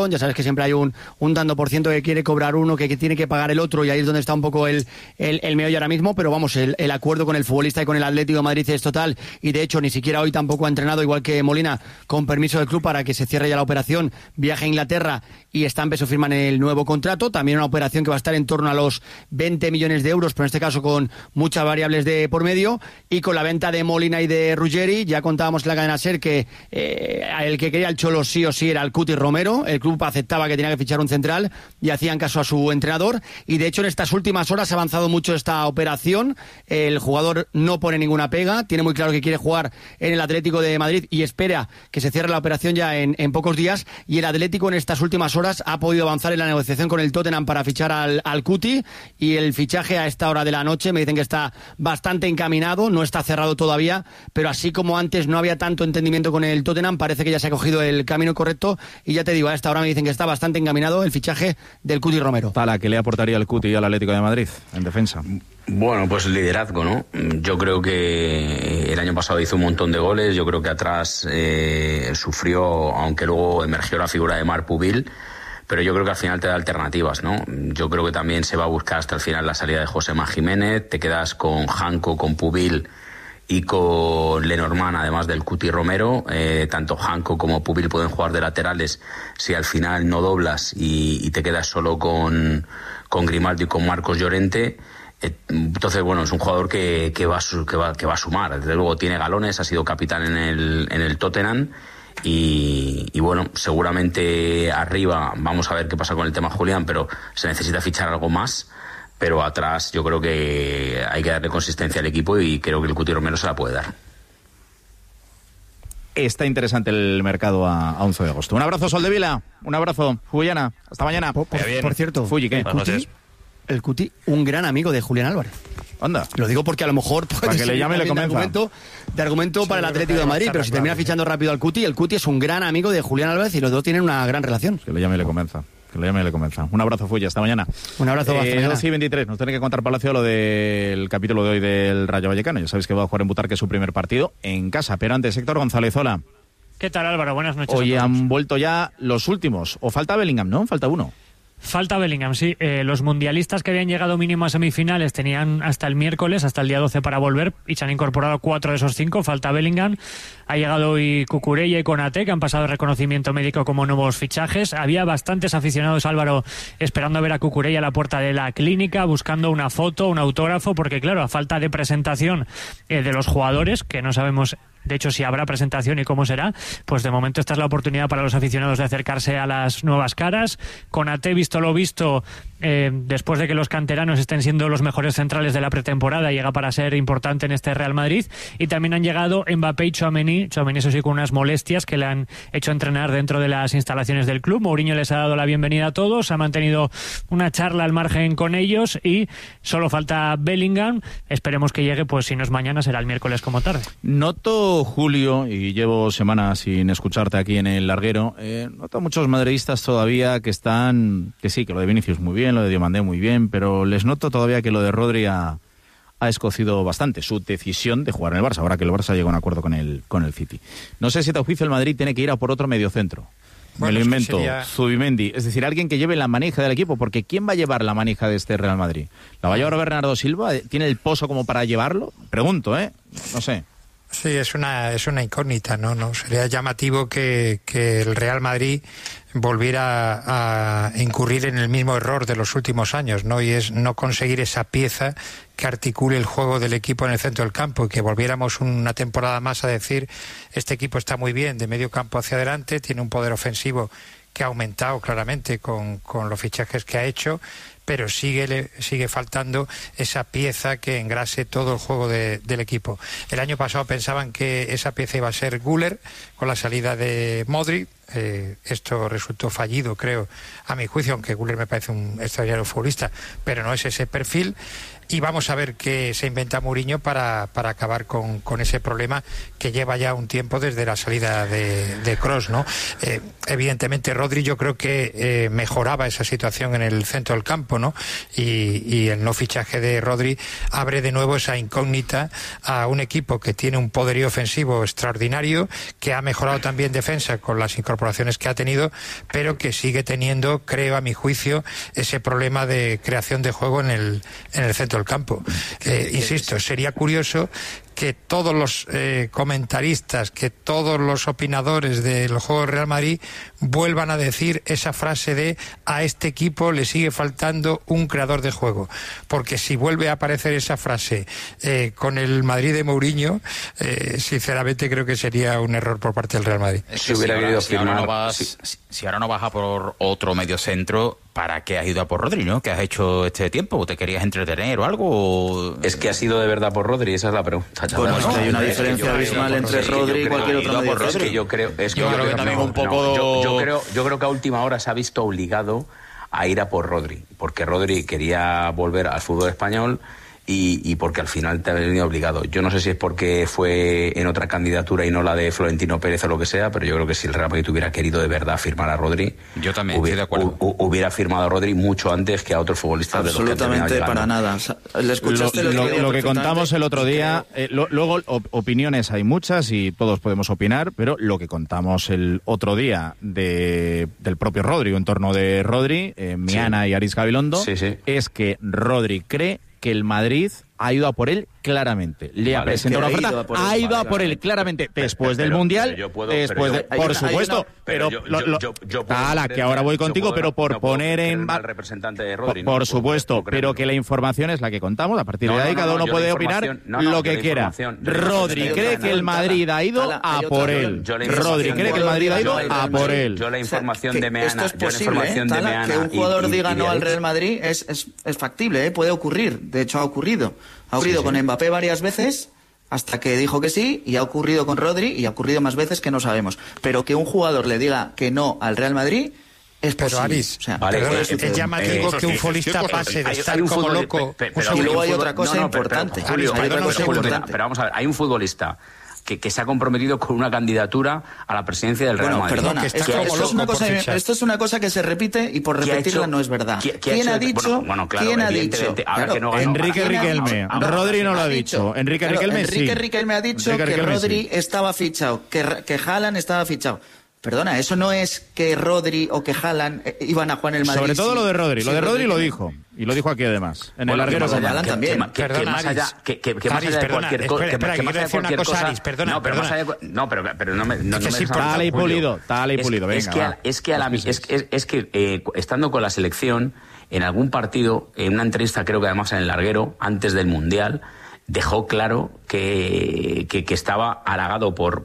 operación, ya sabes que siempre hay un tanto por ciento que quiere cobrar uno, que tiene que pagar el otro, y ahí es donde está un poco el meollo ahora mismo, pero vamos, el acuerdo con el futbolista y con el Atlético de Madrid es total, y de hecho ni siquiera hoy tampoco ha entrenado, igual que Molina, con permiso del club para que se cierre ya la operación, viaje a Inglaterra y Estampes firman el nuevo contrato, también una operación que va a estar en torno a los 20 millones de euros, pero en este caso con muchas variables de por medio, y con la venta de Molina y de Ruggeri, ya contábamos en la cadena SER que el que quería el Cholo sí o sí era el Cuti Romero, el club aceptaba que tenía que fichar un central y hacían caso a su entrenador, y de hecho en estas últimas horas ha avanzado mucho esta operación, el jugador no pone ninguna pega, tiene muy claro que quiere jugar en el Atlético de Madrid y espera que se cierre la operación ya en pocos días, y el Atlético en estas últimas horas ha podido avanzar en la negociación con el Tottenham para fichar al Cuti, y el fichaje a esta hora de la noche me dicen que está bastante encaminado, no está cerrado todavía, pero así como antes no había tanto entendimiento con el Tottenham, parece que ya se ha cogido el camino correcto, y ya te digo, a esta hora me dicen que está bastante encaminado el fichaje del Cuti Romero. Tala, ¿qué le aportaría el Cuti al Atlético de Madrid en defensa? Bueno, pues liderazgo, ¿no? Yo creo que el año pasado hizo un montón de goles, yo creo que atrás sufrió, aunque luego emergió la figura de Marc Pubil, pero yo creo que al final te da alternativas, ¿no? Yo creo que también se va a buscar hasta el final la salida de Josema Jiménez, te quedas con Janko, con Pubil y con Lenormand, además del Cuti Romero. Tanto Janko como Pubil pueden jugar de laterales si al final no doblas y te quedas solo con Grimaldo y con Marcos Llorente. Entonces, bueno, es un jugador que va a sumar. Desde luego tiene galones, ha sido capitán en el Tottenham. Y bueno, seguramente arriba vamos a ver qué pasa con el tema Julián, pero se necesita fichar algo más. Pero atrás yo creo que hay que darle consistencia al equipo y creo que el Cuti Romero se la puede dar. Está interesante el mercado a 11 de agosto. Un abrazo, Soldevila. Un abrazo, Fuyana. Hasta mañana. Por cierto, Fuyi, ¿qué? El Cuti, un gran amigo de Julián Álvarez. Anda. Lo digo porque a lo mejor para que le llame y le convenza. De argumento para el Atlético de Madrid, pero si termina fichando rápido al Cuti, el Cuti es un gran amigo de Julián Álvarez y los dos tienen una gran relación. Que le llame y le convenza. Un abrazo, Fuya, hasta mañana. Un abrazo, 12:23. Nos tiene que contar Palacio lo del capítulo de hoy del Rayo Vallecano. Ya sabéis que va a jugar en Butarque su primer partido en casa. Pero antes, Héctor González, hola. ¿Qué tal, Álvaro? Buenas noches. Hoy han vuelto ya los últimos. O falta Bellingham, ¿no? Falta uno. Falta Bellingham, sí. Los mundialistas que habían llegado mínimo a semifinales tenían hasta el miércoles, hasta el día 12 para volver, y se han incorporado 4 de esos 5. Falta Bellingham. Ha llegado hoy Cucurella y Konaté, que han pasado reconocimiento médico como nuevos fichajes. Había bastantes aficionados, Álvaro, esperando a ver a Cucurella a la puerta de la clínica, buscando una foto, un autógrafo, porque claro, a falta de presentación de los jugadores, que no sabemos de hecho si habrá presentación y cómo será, pues de momento esta es la oportunidad para los aficionados de acercarse a las nuevas caras. Konaté, visto lo visto, después de que los canteranos estén siendo los mejores centrales de la pretemporada, llega para ser importante en este Real Madrid. Y también han llegado Mbappé y Tchouaméni, eso sí, con unas molestias que le han hecho entrenar dentro de las instalaciones del club. Mourinho les ha dado la bienvenida a todos, ha mantenido una charla al margen con ellos y solo falta Bellingham. Esperemos que llegue, pues si no es mañana será el miércoles como tarde. Noto, Julio, y llevo semanas sin escucharte aquí en el larguero, noto a muchos madridistas todavía que sí, que lo de Vinicius muy bien, lo de Diomandé muy bien, pero les noto todavía que lo de Rodri ha escocido bastante su decisión de jugar en el Barça, ahora que el Barça llega a un acuerdo con el City. No sé si a tu juicio el Madrid tiene que ir a por otro mediocentro. Bueno, me lo invento, Zubimendi, es decir, alguien que lleve la manija del equipo, porque ¿quién va a llevar la manija de este Real Madrid? ¿La va a llevar Bernardo Silva? ¿Tiene el pozo como para llevarlo? Pregunto, no sé. Sí, es una incógnita, ¿no? Sería llamativo que el Real Madrid volviera a incurrir en el mismo error de los últimos años, ¿no? Y es no conseguir esa pieza que articule el juego del equipo en el centro del campo, y que volviéramos una temporada más a decir: este equipo está muy bien de medio campo hacia adelante, tiene un poder ofensivo que ha aumentado claramente con los fichajes que ha hecho, pero sigue faltando esa pieza que engrase todo el juego del equipo. El año pasado pensaban que esa pieza iba a ser Güler con la salida de Modric. Esto resultó fallido, creo, a mi juicio, aunque Güler me parece un extraordinario futbolista, pero no es ese perfil. Y vamos a ver qué se inventa Mourinho para acabar con ese problema que lleva ya un tiempo desde la salida de Kroos, ¿no? Evidentemente Rodri yo creo que mejoraba esa situación en el centro del campo, equipo, ¿no? Y el no fichaje de Rodri abre de nuevo esa incógnita a un equipo que tiene un poderío ofensivo extraordinario, que ha mejorado también defensa con las incorporaciones que ha tenido, pero que sigue teniendo, creo, a mi juicio, ese problema de creación de juego en el centro del campo. Insisto, sería curioso que todos los comentaristas, que todos los opinadores del juego del Real Madrid vuelvan a decir esa frase de a este equipo le sigue faltando un creador de juego, porque si vuelve a aparecer esa frase con el Madrid de Mourinho, sinceramente creo que sería un error por parte del Real Madrid. Si ahora no vas a por otro mediocentro, ¿para qué has ido a por Rodri, no? ¿Qué has hecho este tiempo? ¿Te querías entretener o algo? Es que has ido de verdad por Rodri, esa es la pregunta. Bueno, es que hay una diferencia abismal entre Rodri y cualquier otro mediocentro. Es que yo creo que también un poco... Yo creo que a última hora se ha visto obligado a ir a por Rodri, porque Rodri quería volver al fútbol español y porque al final te ha venido obligado. Yo no sé si es porque fue en otra candidatura y no la de Florentino Pérez o lo que sea, pero yo creo que si el Real Madrid hubiera querido de verdad firmar a Rodri, yo también estoy de acuerdo. Hubiera firmado a Rodri mucho antes que a otros futbolistas. Absolutamente de los que para nada. O sea, lo que contamos el otro día, luego opiniones hay muchas y todos podemos opinar, pero lo que contamos el otro día del propio Rodri, en torno de Rodri, Miana y Aritz Gabilondo, es que Rodri cree que el Madrid ha ido a por él claramente. Le ha presentado una oferta, ha ido a por él claramente después del Mundial, por supuesto, pero que ahora voy contigo, pero por poner en al representante de Rodri, por supuesto, pero que la información es la que contamos, a partir de ahí cada uno puede opinar lo que quiera. Rodri cree que el Madrid ha ido a por él. Rodri cree que el Madrid ha ido a por él. Yo la información de Meana, esto es posible, que un jugador diga no al Real Madrid es factible, puede ocurrir, de hecho ha ocurrido. Ha ocurrido con Mbappé varias veces, hasta que dijo que sí, y ha ocurrido con Rodri, y ha ocurrido más veces que no sabemos. Pero que un jugador le diga que no al Real Madrid es posible. Pero Aritz, es llamativo que un futbolista pase de estar como loco. Y luego hay otra cosa importante. Pero vamos a ver, hay un futbolista que se ha comprometido con una candidatura a la presidencia del Real Madrid. Perdona, esto es una cosa que se repite y por repetirla no es verdad. ¿Quién ha dicho? ¿Quién ha dicho? Enrique Riquelme. Rodri no lo ha dicho. Enrique Riquelme ha dicho que Rodri estaba fichado, que Haaland estaba fichado. Perdona, eso no es que Rodri o que Haaland iban a jugar en el Madrid. Sobre todo lo de Rodri. Lo de Rodri lo dijo. Y lo dijo aquí además. En el larguero con Haaland también. Que más allá de cualquier cosa. Perdona. Pero no me Tal y pulido, venga. Es que estando con la selección, en algún partido, en una entrevista creo que además en el larguero, antes del Mundial, dejó claro que estaba halagado por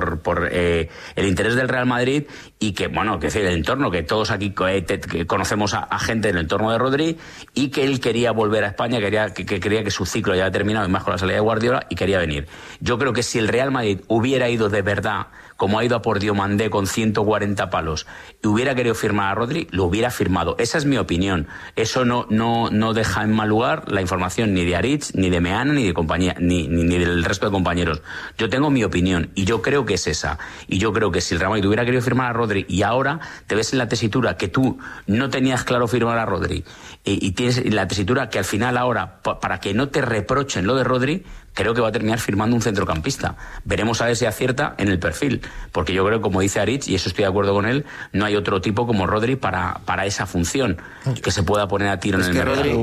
el interés del Real Madrid y que, bueno, que es el entorno, que todos aquí que conocemos a gente en el entorno de Rodri, y que él quería volver a España, que quería que su ciclo ya había terminado, y más con la salida de Guardiola, y quería venir. Yo creo que si el Real Madrid hubiera ido de verdad, como ha ido a por Diomandé con 140 palos, y hubiera querido firmar a Rodri, lo hubiera firmado. Esa es mi opinión. Eso no deja en mal lugar la información ni de Aritz, ni de Meana, ni de compañía, ni del resto de compañeros. Yo tengo mi opinión, y yo creo que es esa. Y yo creo que si el Real Madrid hubiera querido firmar a Rodri, y ahora te ves en la tesitura que tú no tenías claro firmar a Rodri, y tienes la tesitura que al final ahora, para que no te reprochen lo de Rodri, creo que va a terminar firmando un centrocampista. Veremos a ver si acierta en el perfil, porque yo creo, como dice Aritz, y eso estoy de acuerdo con él, no hay otro tipo como Rodri para esa función que se pueda poner a tiro en el mercado.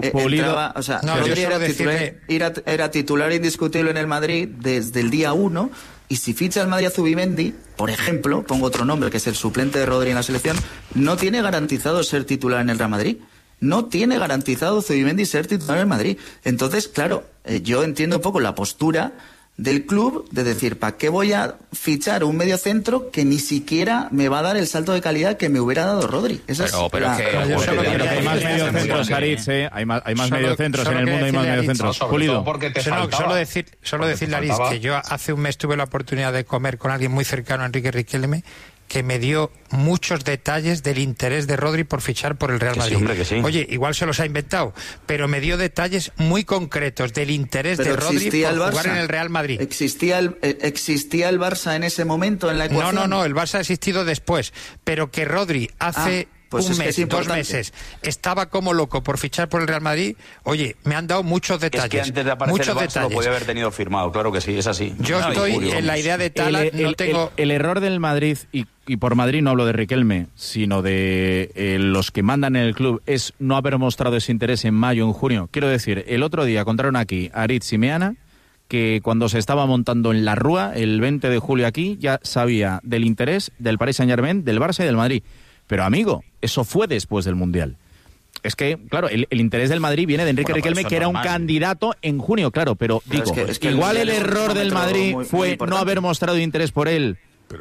Rodri era titular indiscutible en el Madrid desde el día 1, y si ficha el Madrid a Zubimendi, por ejemplo, pongo otro nombre que es el suplente de Rodri en la selección, no tiene garantizado ser titular en el Real Madrid. No tiene garantizado Zubimendi ser titular en el Madrid. Entonces, claro, yo entiendo un poco la postura del club de decir, ¿para qué voy a fichar un mediocentro que ni siquiera me va a dar el salto de calidad que me hubiera dado Rodri? Pero hay más mediocentros, Aritz, hay más mediocentros en el mundo, hay más mediocentros. Pulido. Solo decirle a Aritz que yo hace un mes tuve la oportunidad de comer con alguien muy cercano a Enrique Riquelme, que me dio muchos detalles del interés de Rodri por fichar por el Real Madrid. Sí. Oye, igual se los ha inventado, pero me dio detalles muy concretos del interés de Rodri por jugar en el Real Madrid. ¿Existía el Barça en ese momento en la ecuación? No, el Barça ha existido después, pero que Rodri hace Pues un mes, 2 meses, estaba como loco por fichar por el Real Madrid, oye, me han dado muchos detalles. Es que antes de aparecer el Barça lo podía haber tenido firmado, claro que sí, es así. Yo estoy en la idea de Tala, el error del Madrid, y por Madrid no hablo de Riquelme, sino de los que mandan en el club, es no haber mostrado ese interés en mayo, en junio. Quiero decir, el otro día contaron aquí a Aritz y Meana que cuando se estaba montando en la Rúa, el 20 de julio aquí, ya sabía del interés del Paris Saint-Germain, del Barça y del Madrid. Pero amigo, eso fue después del Mundial. Es que, claro, el interés del Madrid viene de Enrique Riquelme, que era un candidato en junio, claro, pero digo, es que igual el error del Madrid fue no haber mostrado interés por él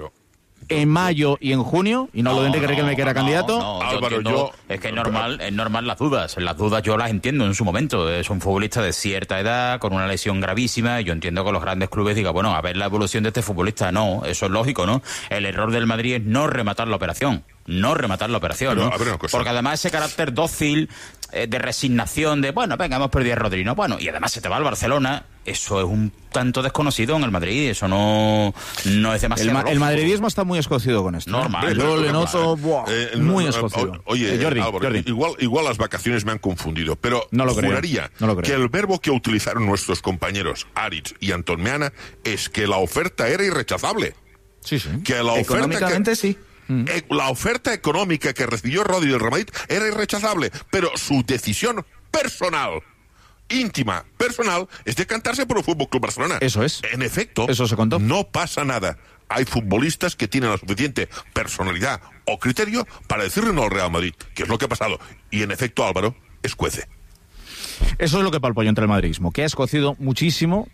en mayo y en junio, y no lo de Enrique Riquelme, que era candidato. Álvaro, es que es normal las dudas yo las entiendo en su momento. Es un futbolista de cierta edad, con una lesión gravísima, y yo entiendo que los grandes clubes digan, bueno, a ver la evolución de este futbolista. No, eso es lógico, ¿no? El error del Madrid es no rematar la operación. ¿no? Porque además ese carácter dócil, de resignación, de bueno, venga, hemos perdido a Rodri, ¿no? Bueno, y además se te va al Barcelona, eso es un tanto desconocido en el Madrid, eso no es demasiado. El madridismo está muy escocido con esto. Normal. Yo le noto muy escocido. Oye, Jordi, Álvaro, igual las vacaciones me han confundido, pero no lo juraría que el verbo que utilizaron nuestros compañeros Aritz y Antón Meana es que la oferta era irrechazable. Sí, sí. Que la oferta económicamente sí. La oferta económica que recibió Rodri del Real Madrid era irrechazable, pero su decisión personal, íntima, personal, es decantarse por el Fútbol Club Barcelona. Eso es. En efecto, eso se contó. No pasa nada. Hay futbolistas que tienen la suficiente personalidad o criterio para decirle no al Real Madrid, que es lo que ha pasado. Y en efecto, Álvaro, escuece. Eso es lo que palpo yo entre el madridismo, que ha escocido muchísimo,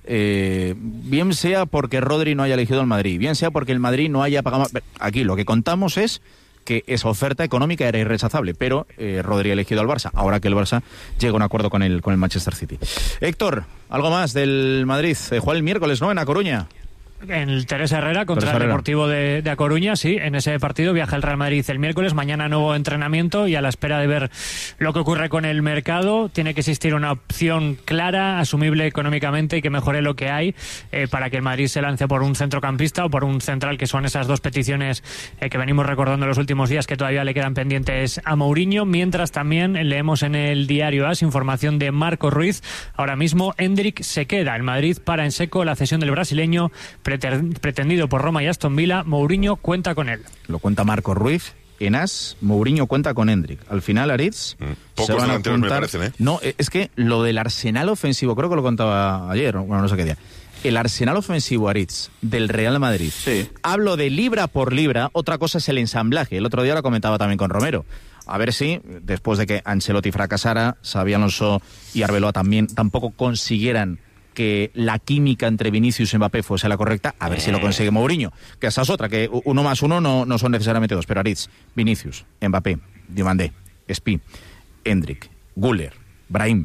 bien sea porque Rodri no haya elegido el Madrid, bien sea porque el Madrid no haya pagado. Aquí lo que contamos es que esa oferta económica era irrechazable, pero Rodri ha elegido al Barça, ahora que el Barça llega a un acuerdo con el Manchester City. Héctor, algo más del Madrid. Juega el miércoles, ¿no?, en A Coruña. En el Teresa Herrera contra el Deportivo de A Coruña, sí, en ese partido viaja el Real Madrid el miércoles, mañana nuevo entrenamiento y a la espera de ver lo que ocurre con el mercado, tiene que existir una opción clara, asumible económicamente y que mejore lo que hay para que el Madrid se lance por un centrocampista o por un central, que son esas dos peticiones que venimos recordando en los últimos días que todavía le quedan pendientes a Mourinho, mientras también leemos en el diario AS información de Marco Ruiz, ahora mismo Endrick se queda, el Madrid para en seco la cesión del brasileño pretendido por Roma y Aston Villa, Mourinho cuenta con él. Lo cuenta Marco Ruiz. En AS, Mourinho cuenta con Endrick. Al final, Aritz... Pocos delanteros me parecen, ¿eh? No, es que lo del arsenal ofensivo, creo que lo contaba ayer, bueno, no sé qué día. El arsenal ofensivo, Aritz, del Real Madrid. Sí. Hablo de libra por libra, otra cosa es el ensamblaje. El otro día lo comentaba también con Romero. A ver si, después de que Ancelotti fracasara, Xabi Alonso y Arbeloa tampoco consiguieran que la química entre Vinicius y Mbappé fuese la correcta, a ver si lo consigue Mourinho. Que esa es otra, que 1 más 1 no son necesariamente 2, pero Aritz, Vinicius, Mbappé, Diomandé, Spi, Endrick, Güler, Brahim.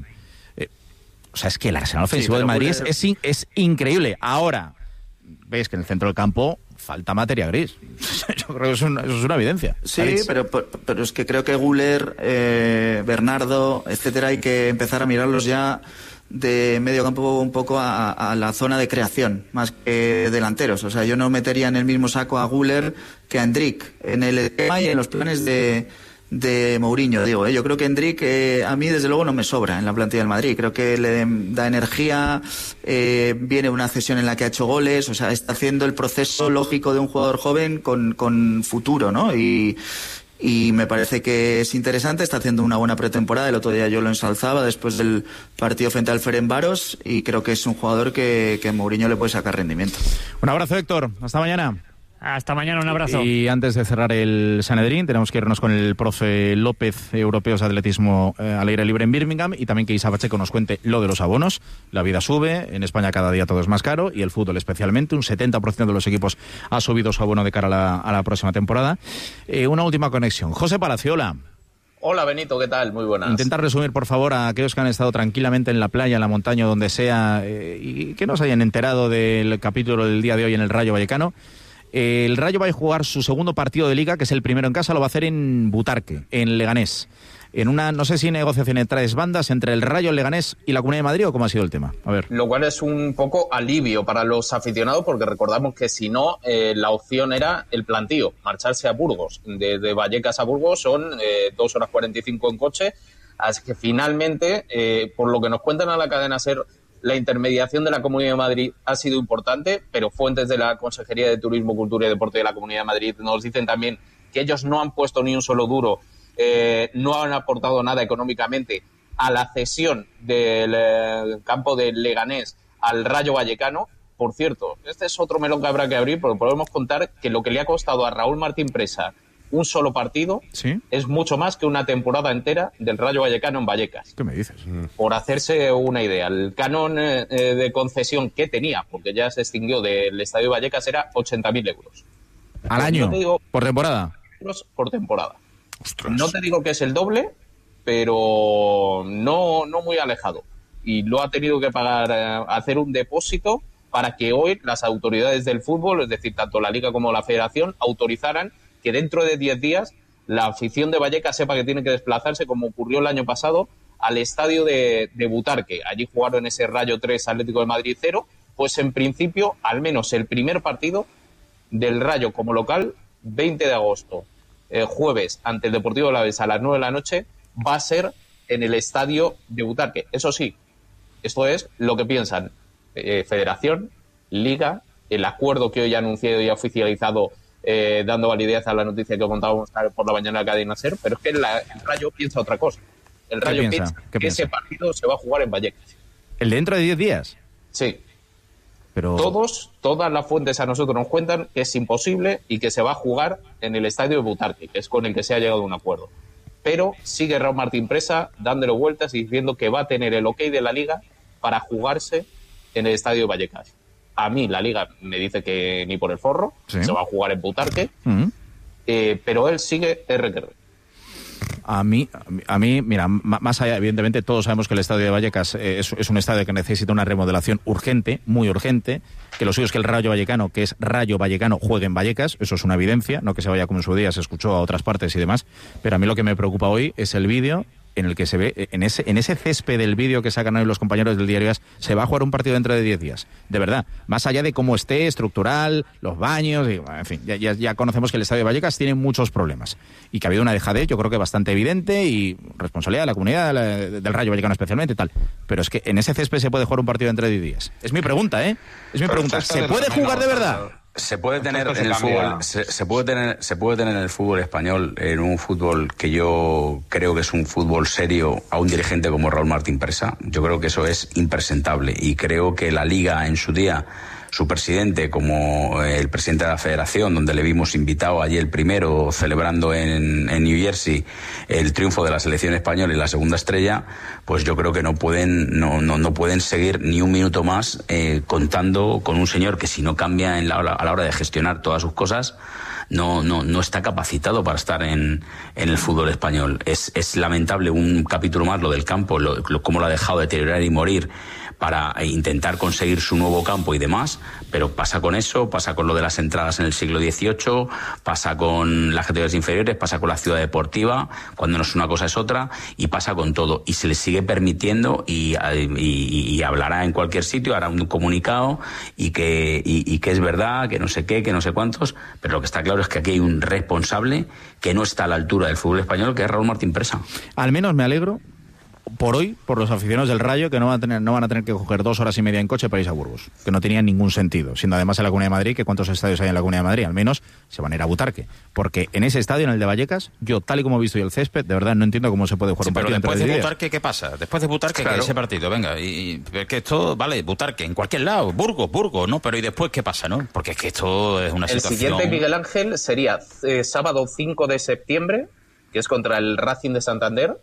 O sea, es que el arsenal ofensivo del Madrid es increíble. Ahora, veis que en el centro del campo falta materia gris. Yo creo que eso es una evidencia. Sí, pero es que creo que Güler, Bernardo, etcétera, hay que empezar a mirarlos ya de medio campo un poco a la zona de creación, más que delanteros. O sea, yo no metería en el mismo saco a Güler que a Endrick en el esquema y en los planes de Mourinho, digo. Yo creo que Endrick a mí desde luego no me sobra en la plantilla del Madrid. Creo que le da energía, viene una cesión en la que ha hecho goles, o sea, está haciendo el proceso lógico de un jugador joven con futuro, ¿no? Y me parece que es interesante, está haciendo una buena pretemporada. El otro día yo lo ensalzaba después del partido frente al Ferencváros y creo que es un jugador que Mourinho le puede sacar rendimiento. Un abrazo, Héctor, hasta mañana. Hasta mañana, un abrazo. Y antes de cerrar el Sanedrín, tenemos que irnos con el profe López, europeos de atletismo al aire libre en Birmingham, y también que Isa Pacheco nos cuente lo de los abonos. La vida sube, en España cada día todo es más caro, y el fútbol especialmente, un 70% de los equipos ha subido su abono de cara a la próxima temporada. Una última conexión. José Palaciola. Hola Benito, ¿qué tal? Muy buenas. Intentar resumir, por favor, a aquellos que han estado tranquilamente en la playa, en la montaña, donde sea, y que no se hayan enterado del capítulo del día de hoy en el Rayo Vallecano. El Rayo va a jugar su segundo partido de Liga, que es el primero en casa, lo va a hacer en Butarque, en Leganés. en una, no sé si negociación entre tres bandas, entre el Rayo, el Leganés y la Comunidad de Madrid, o cómo ha sido el tema. A ver. Lo cual es un poco alivio para los aficionados, porque recordamos que si no, la opción era el plantío, marcharse a Burgos. De Vallecas a Burgos son 2 horas 45 en coche, así que finalmente, por lo que nos cuentan a la cadena SER, la intermediación de la Comunidad de Madrid ha sido importante, pero fuentes de la Consejería de Turismo, Cultura y Deporte de la Comunidad de Madrid nos dicen también que ellos no han puesto ni un solo duro, no han aportado nada económicamente a la cesión del campo del Leganés al Rayo Vallecano. Por cierto, este es otro melón que habrá que abrir, porque podemos contar que lo que le ha costado a Raúl Martín Presa un solo partido, ¿sí?, es mucho más que una temporada entera del Rayo Vallecano en Vallecas. ¿Qué me dices? Por hacerse una idea, el canon de concesión que tenía, porque ya se extinguió del Estadio Vallecas, era 80.000 euros. ¿Al año? Digo, ¿por temporada? Por temporada. Ostras. No te digo que es el doble, pero no muy alejado. Y lo ha tenido que pagar, hacer un depósito para que hoy las autoridades del fútbol, es decir, tanto la Liga como la Federación, autorizaran que dentro de 10 días la afición de Vallecas sepa que tiene que desplazarse, como ocurrió el año pasado, al estadio de Butarque. Allí jugaron ese Rayo 3, Atlético de Madrid 0. Pues en principio, al menos el primer partido del Rayo como local, 20 de agosto, jueves, ante el Deportivo Alavés a las 9 de la noche, va a ser en el estadio de Butarque. Eso sí, esto es lo que piensan Federación, Liga, el acuerdo que hoy ha anunciado y ha oficializado, dando validez a la noticia que contábamos por la mañana en la cadena SER, pero es que el Rayo piensa otra cosa. El Rayo piensa que ese partido se va a jugar en Vallecas. ¿El dentro de 10 días? Sí. Pero... Todas las fuentes a nosotros nos cuentan que es imposible y que se va a jugar en el estadio de Butarque, que es con el que se ha llegado a un acuerdo. Pero sigue Raúl Martín Presa dándole vueltas y diciendo que va a tener el ok de la Liga para jugarse en el estadio de Vallecas. A mí la Liga me dice que ni por el forro, ¿sí?, se va a jugar en Butarque, pero él sigue RQR. A mí, mira, más allá, evidentemente todos sabemos que el estadio de Vallecas es un estadio que necesita una remodelación urgente, muy urgente, que lo suyo es que el Rayo Vallecano, que es Rayo Vallecano, juegue en Vallecas, eso es una evidencia, no que se vaya como en su día se escuchó a otras partes y demás, pero a mí lo que me preocupa hoy es el vídeo en el que se ve, en ese césped del vídeo que sacan hoy los compañeros del diario AS, se va a jugar un partido dentro de 10 días. De verdad, más allá de cómo esté, estructural, los baños, y, en fin, ya conocemos que el estadio de Vallecas tiene muchos problemas. Y que ha habido una dejadez, yo creo que bastante evidente, y responsabilidad de la comunidad, del Rayo Vallecano especialmente, tal. Pero es que en ese césped se puede jugar un partido dentro de 10 días. Es mi pregunta, ¿eh? Es mi pregunta. ¿Se puede jugar de verdad? Se puede tener en el fútbol, se puede tener en el fútbol español, en un fútbol que yo creo que es un fútbol serio, a un dirigente como Raúl Martín Presa. Yo creo que eso es impresentable, y creo que la Liga en su día, su presidente, como el presidente de la Federación, donde le vimos invitado allí el primero, celebrando en New Jersey el triunfo de la selección española y la segunda estrella, pues yo creo que no pueden seguir ni un minuto más contando con un señor que, si no cambia a la hora de gestionar todas sus cosas, no está capacitado para estar en el fútbol español. Es lamentable, un capítulo más, lo del campo, cómo lo ha dejado deteriorar y morir para intentar conseguir su nuevo campo y demás, pero pasa con eso, pasa con lo de las entradas en el siglo XVIII, pasa con las categorías inferiores, pasa con la ciudad deportiva, cuando no es una cosa es otra, y pasa con todo, y se le sigue permitiendo, y hablará en cualquier sitio, hará un comunicado, y que es verdad, que no sé qué, que no sé cuántos, pero lo que está claro es que aquí hay un responsable que no está a la altura del fútbol español, que es Raúl Martín Presa. Al menos me alegro por hoy, por los aficionados del Rayo, que no van a tener que coger 2 horas y media en coche para irse a Burgos, que no tenía ningún sentido, siendo además en la Comunidad de Madrid, que cuántos estadios hay en la Comunidad de Madrid, al menos se van a ir a Butarque, porque en ese estadio, en el de Vallecas, yo, tal y como he visto yo el césped, de verdad no entiendo cómo se puede jugar un partido entre 10 días. Después de Butarque, ¿qué pasa? Después de Butarque, claro, ese partido, venga, y que esto, vale, Butarque, en cualquier lado, Burgos, ¿no? Pero ¿y después qué pasa, no? Porque es que esto es una situación... El siguiente, Miguel Ángel, sería sábado 5 de septiembre, que es contra el Racing de Santander,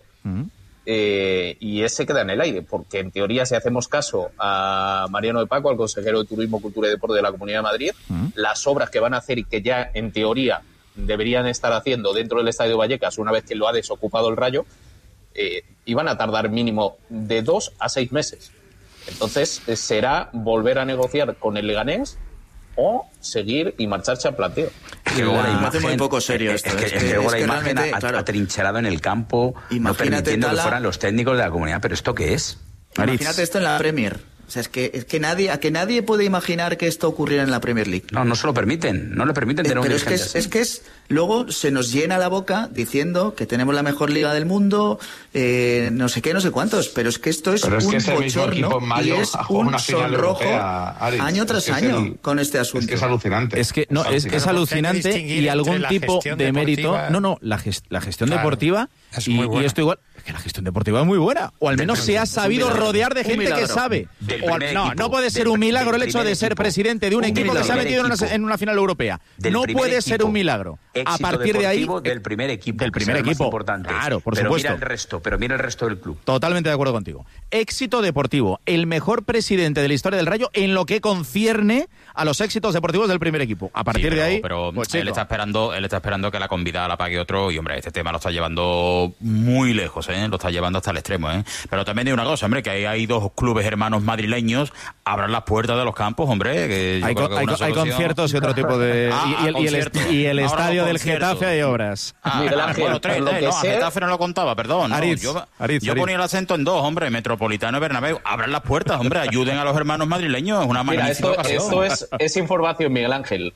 y ese queda en el aire, porque en teoría, si hacemos caso a Mariano de Paco, al consejero de Turismo, Cultura y Deporte de la Comunidad de Madrid, las obras que van a hacer y que ya en teoría deberían estar haciendo dentro del Estadio Vallecas, una vez que lo ha desocupado el Rayo, iban a tardar mínimo de 2 a 6 meses. Entonces será volver a negociar con el Leganés o seguir y marcharse al planteo. Que luego la Me imagen, hace muy poco serio esto. Es que luego la imagen atrincherado en el campo, no permitiendo que fueran los técnicos de la comunidad. ¿Pero esto qué es? Imagínate esto en la Premier. O sea, es que nadie puede imaginar que esto ocurriera en la Premier League. No se lo permiten. No le permiten tener un dirigente así. Es que luego se nos llena la boca diciendo que tenemos la mejor liga del mundo, no sé qué, no sé cuántos. Pero es que esto es un bochorno y es un sonrojo año tras año con este asunto. Es que es alucinante. Es que no, es alucinante y algún tipo de mérito. No, la gestión deportiva y esto igual. Es que la gestión deportiva es muy buena. O al menos se ha sabido rodear de gente que sabe. No puede ser un milagro el hecho de ser presidente de un equipo que se ha metido en una final europea. No puede ser un milagro. A partir de ahí, del primer equipo. Del primer equipo. Importante. Claro, por supuesto. Mira el resto del club. Totalmente de acuerdo contigo. Éxito deportivo. El mejor presidente de la historia del Rayo en lo que concierne a los éxitos deportivos del primer equipo. A partir de ahí... Pero pues, él está esperando que la convidada la pague otro y, hombre, este tema lo está llevando muy lejos, lo está llevando hasta el extremo, Pero también hay una cosa, hombre, que hay dos clubes hermanos madrileños, abran las puertas de los campos, hombre. Que hay conciertos y otro tipo de... y el estadio del Getafe hay obras. Bueno, tres, Getafe no lo contaba, perdón. Yo ponía el acento en dos, hombre, Metropolitano y Bernabéu. Abran las puertas, hombre, ayuden a los hermanos madrileños, es una magnífica ocasión. Esto es información, Miguel Ángel.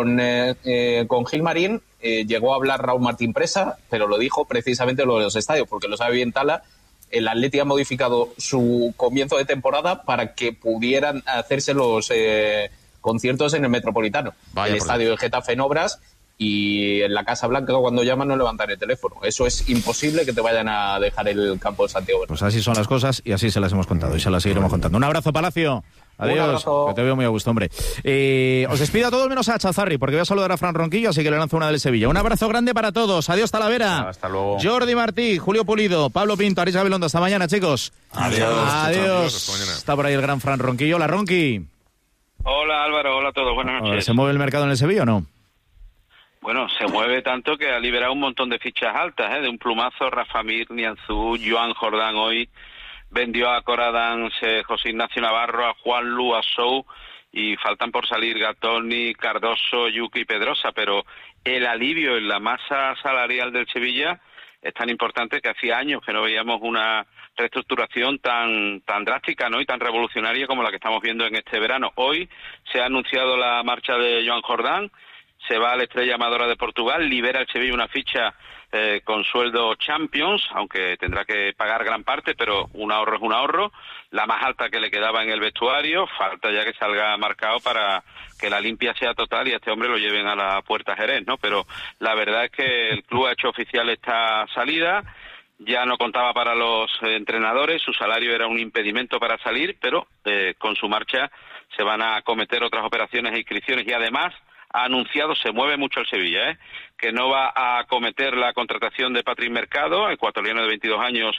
Con Gilmarín llegó a hablar Raúl Martín Presa, pero lo dijo precisamente lo de los estadios, porque lo sabe bien Tala. El Atleti ha modificado su comienzo de temporada para que pudieran hacerse los conciertos en el Metropolitano. El estadio de Getafe en obras y en la Casa Blanca cuando llaman no levantan el teléfono. Eso es imposible que te vayan a dejar el campo de Santiago. Pues así son las cosas y así se las hemos contado y se las seguiremos contando. Un abrazo, Palacio. Adiós, que te veo muy a gusto, hombre. Os despido a todos menos a Chazarri, porque voy a saludar a Fran Ronquillo, así que le lanzo una del Sevilla. Un abrazo grande para todos. Adiós, Talavera. Hasta luego. Jordi Martí, Julio Pulido, Pablo Pinto, Aris Gabilondo. Hasta mañana, chicos. Adiós. Hasta mañana. Está por ahí el gran Fran Ronquillo. Hola, Ronqui. Hola, Álvaro. Hola a todos. Buenas noches. ¿Se mueve el mercado en el Sevilla o no? Bueno, se mueve tanto que ha liberado un montón de fichas altas, de un plumazo. Rafa Mir, Nianzú, Joan Jordán hoy vendió a Coradán, José Ignacio Navarro, a Juan Lu, a Sou, y faltan por salir Gatoni, Cardoso, Yuki y Pedrosa, pero el alivio en la masa salarial del Sevilla es tan importante que hacía años que no veíamos una reestructuración tan drástica, ¿no?, y tan revolucionaria como la que estamos viendo en este verano. Hoy se ha anunciado la marcha de Joan Jordán, se va a la Estrella Amadora de Portugal, libera el Sevilla una ficha con sueldo Champions, aunque tendrá que pagar gran parte, pero un ahorro es un ahorro, la más alta que le quedaba en el vestuario, falta ya que salga marcado para que la limpia sea total y a este hombre lo lleven a la Puerta Jerez, ¿no? Pero la verdad es que el club ha hecho oficial esta salida, ya no contaba para los entrenadores, su salario era un impedimento para salir, pero con su marcha se van a acometer otras operaciones e inscripciones y además ha anunciado, se mueve mucho el Sevilla, que no va a acometer la contratación de Patrick Mercado, ecuatoriano de 22 años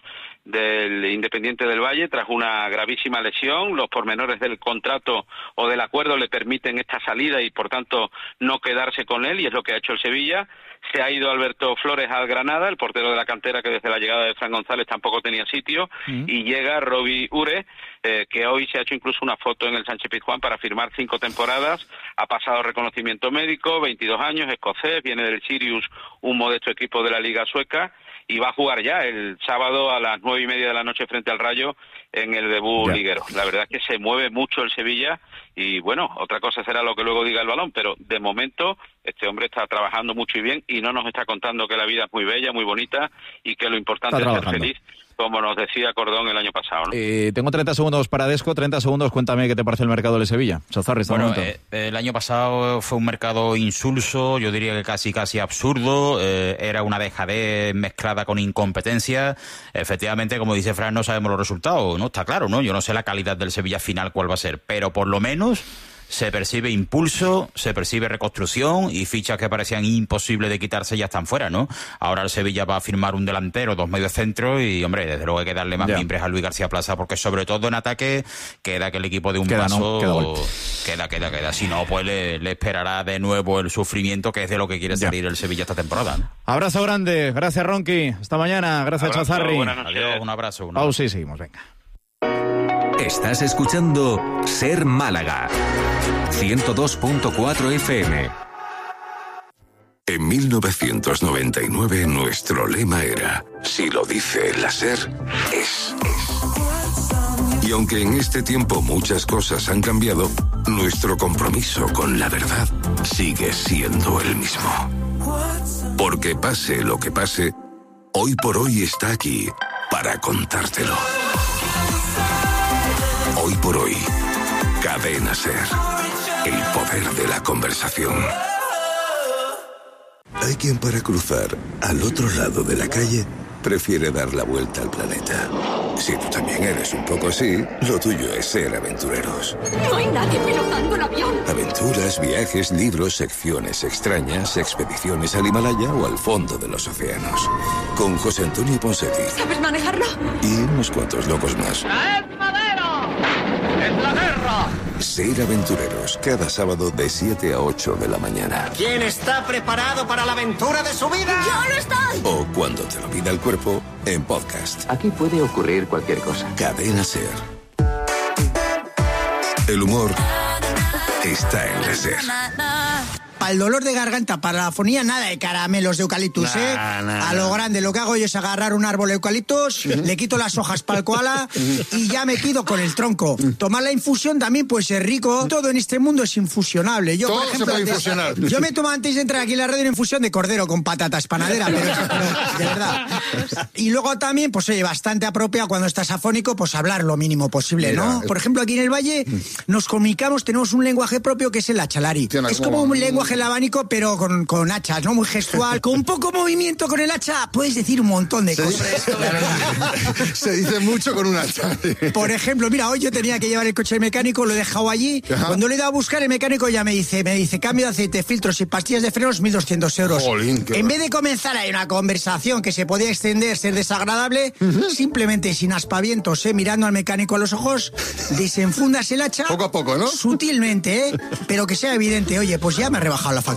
del Independiente del Valle, tras una gravísima lesión. Los pormenores del contrato o del acuerdo le permiten esta salida y, por tanto, no quedarse con él, y es lo que ha hecho el Sevilla. Se ha ido Alberto Flores al Granada, el portero de la cantera que desde la llegada de Fran González tampoco tenía sitio, y llega Robbie Ure, que hoy se ha hecho incluso una foto en el Sánchez Pizjuán para firmar 5 temporadas, ha pasado reconocimiento médico, 22 años, escocés, viene del Sirius, un modesto equipo de la Liga Sueca, y va a jugar ya el sábado a las 9:30 de la noche frente al Rayo en el debut liguero. La verdad es que se mueve mucho el Sevilla y, bueno, otra cosa será lo que luego diga el balón, pero de momento este hombre está trabajando mucho y bien y no nos está contando que la vida es muy bella, muy bonita y que lo importante es ser feliz, como nos decía Cordón el año pasado, ¿no? Tengo 30 segundos para Desco, 30 segundos, cuéntame qué te parece el mercado de Sevilla. Chazarri, bueno, el año pasado fue un mercado insulso, yo diría que casi absurdo, era una dejadez mezclada con incompetencia. Efectivamente, como dice Fran, no sabemos los resultados, ¿no? Está claro, ¿no? Yo no sé la calidad del Sevilla final cuál va a ser, pero por lo menos se percibe impulso, se percibe reconstrucción y fichas que parecían imposibles de quitarse ya están fuera, ¿no? Ahora el Sevilla va a firmar un delantero, 2 mediocentros y, hombre, desde luego hay que darle más mimbres a Luis García Plaza porque sobre todo en ataque queda que el equipo de un paso queda. Si no, pues le esperará de nuevo el sufrimiento que es de lo que quiere salir el Sevilla esta temporada, ¿no? Abrazo grande, gracias Ronqui, hasta mañana, gracias Chazarri. Adiós, un abrazo. Sí, seguimos, venga. Estás escuchando Ser Málaga. 102.4 FM. En 1999 nuestro lema era: si lo dice la SER, es. Y aunque en este tiempo muchas cosas han cambiado, nuestro compromiso con la verdad sigue siendo el mismo. Porque pase lo que pase, Hoy por Hoy está aquí para contártelo. Hoy por Hoy, Cadena SER. El poder de la conversación. Hay quien para cruzar al otro lado de la calle prefiere dar la vuelta al planeta. Si tú también eres un poco así, lo tuyo es ser aventureros. No hay nadie pilotando el avión. Aventuras, viajes, libros, secciones extrañas, expediciones al Himalaya o al fondo de los océanos. Con José Antonio Ponseti. ¿Sabes manejarlo? Y unos cuantos locos más. ¡Es madero! ¡Es la guerra! Ser aventureros, cada sábado de 7 a 8 de la mañana. ¿Quién está preparado para la aventura de su vida? ¡Yo no estoy! O cuando te lo pida el cuerpo, en podcast. Aquí puede ocurrir cualquier cosa. Cadena SER. El humor está en la SER. Para el dolor de garganta, para la afonía, nada de caramelos de eucaliptus, A lo grande, lo que hago yo es agarrar un árbol de eucaliptus, le quito las hojas para el koala y ya me quedo con el tronco. Tomar la infusión también puede ser rico. Todo en este mundo es infusionable. Yo, todo por ejemplo, se puede infusionar. Yo me tomo antes de entrar aquí en la radio una infusión de cordero con patatas panadera, pero de verdad. Y luego también, pues oye, bastante apropiado cuando estás afónico, pues hablar lo mínimo posible, ¿no? Por ejemplo, aquí en el Valle nos comunicamos, tenemos un lenguaje propio que es el achalari. Es como un lenguaje el abanico, pero con hachas, ¿no? Muy gestual. Con poco movimiento con el hacha puedes decir un montón de cosas. Se dice mucho con un hacha. Por ejemplo, mira, hoy yo tenía que llevar el coche al mecánico, lo he dejado allí. Ajá. Cuando le he ido a buscar, el mecánico ya me dice, cambio de aceite, filtros y pastillas de frenos, 1.200 euros. Jolín, en vez de comenzar ahí una conversación que se podía extender, ser desagradable, simplemente sin aspavientos, mirando al mecánico a los ojos, desenfundas el hacha. Poco a poco, ¿no? Sutilmente, pero que sea evidente. Oye, pues ya me he rebajado la factura.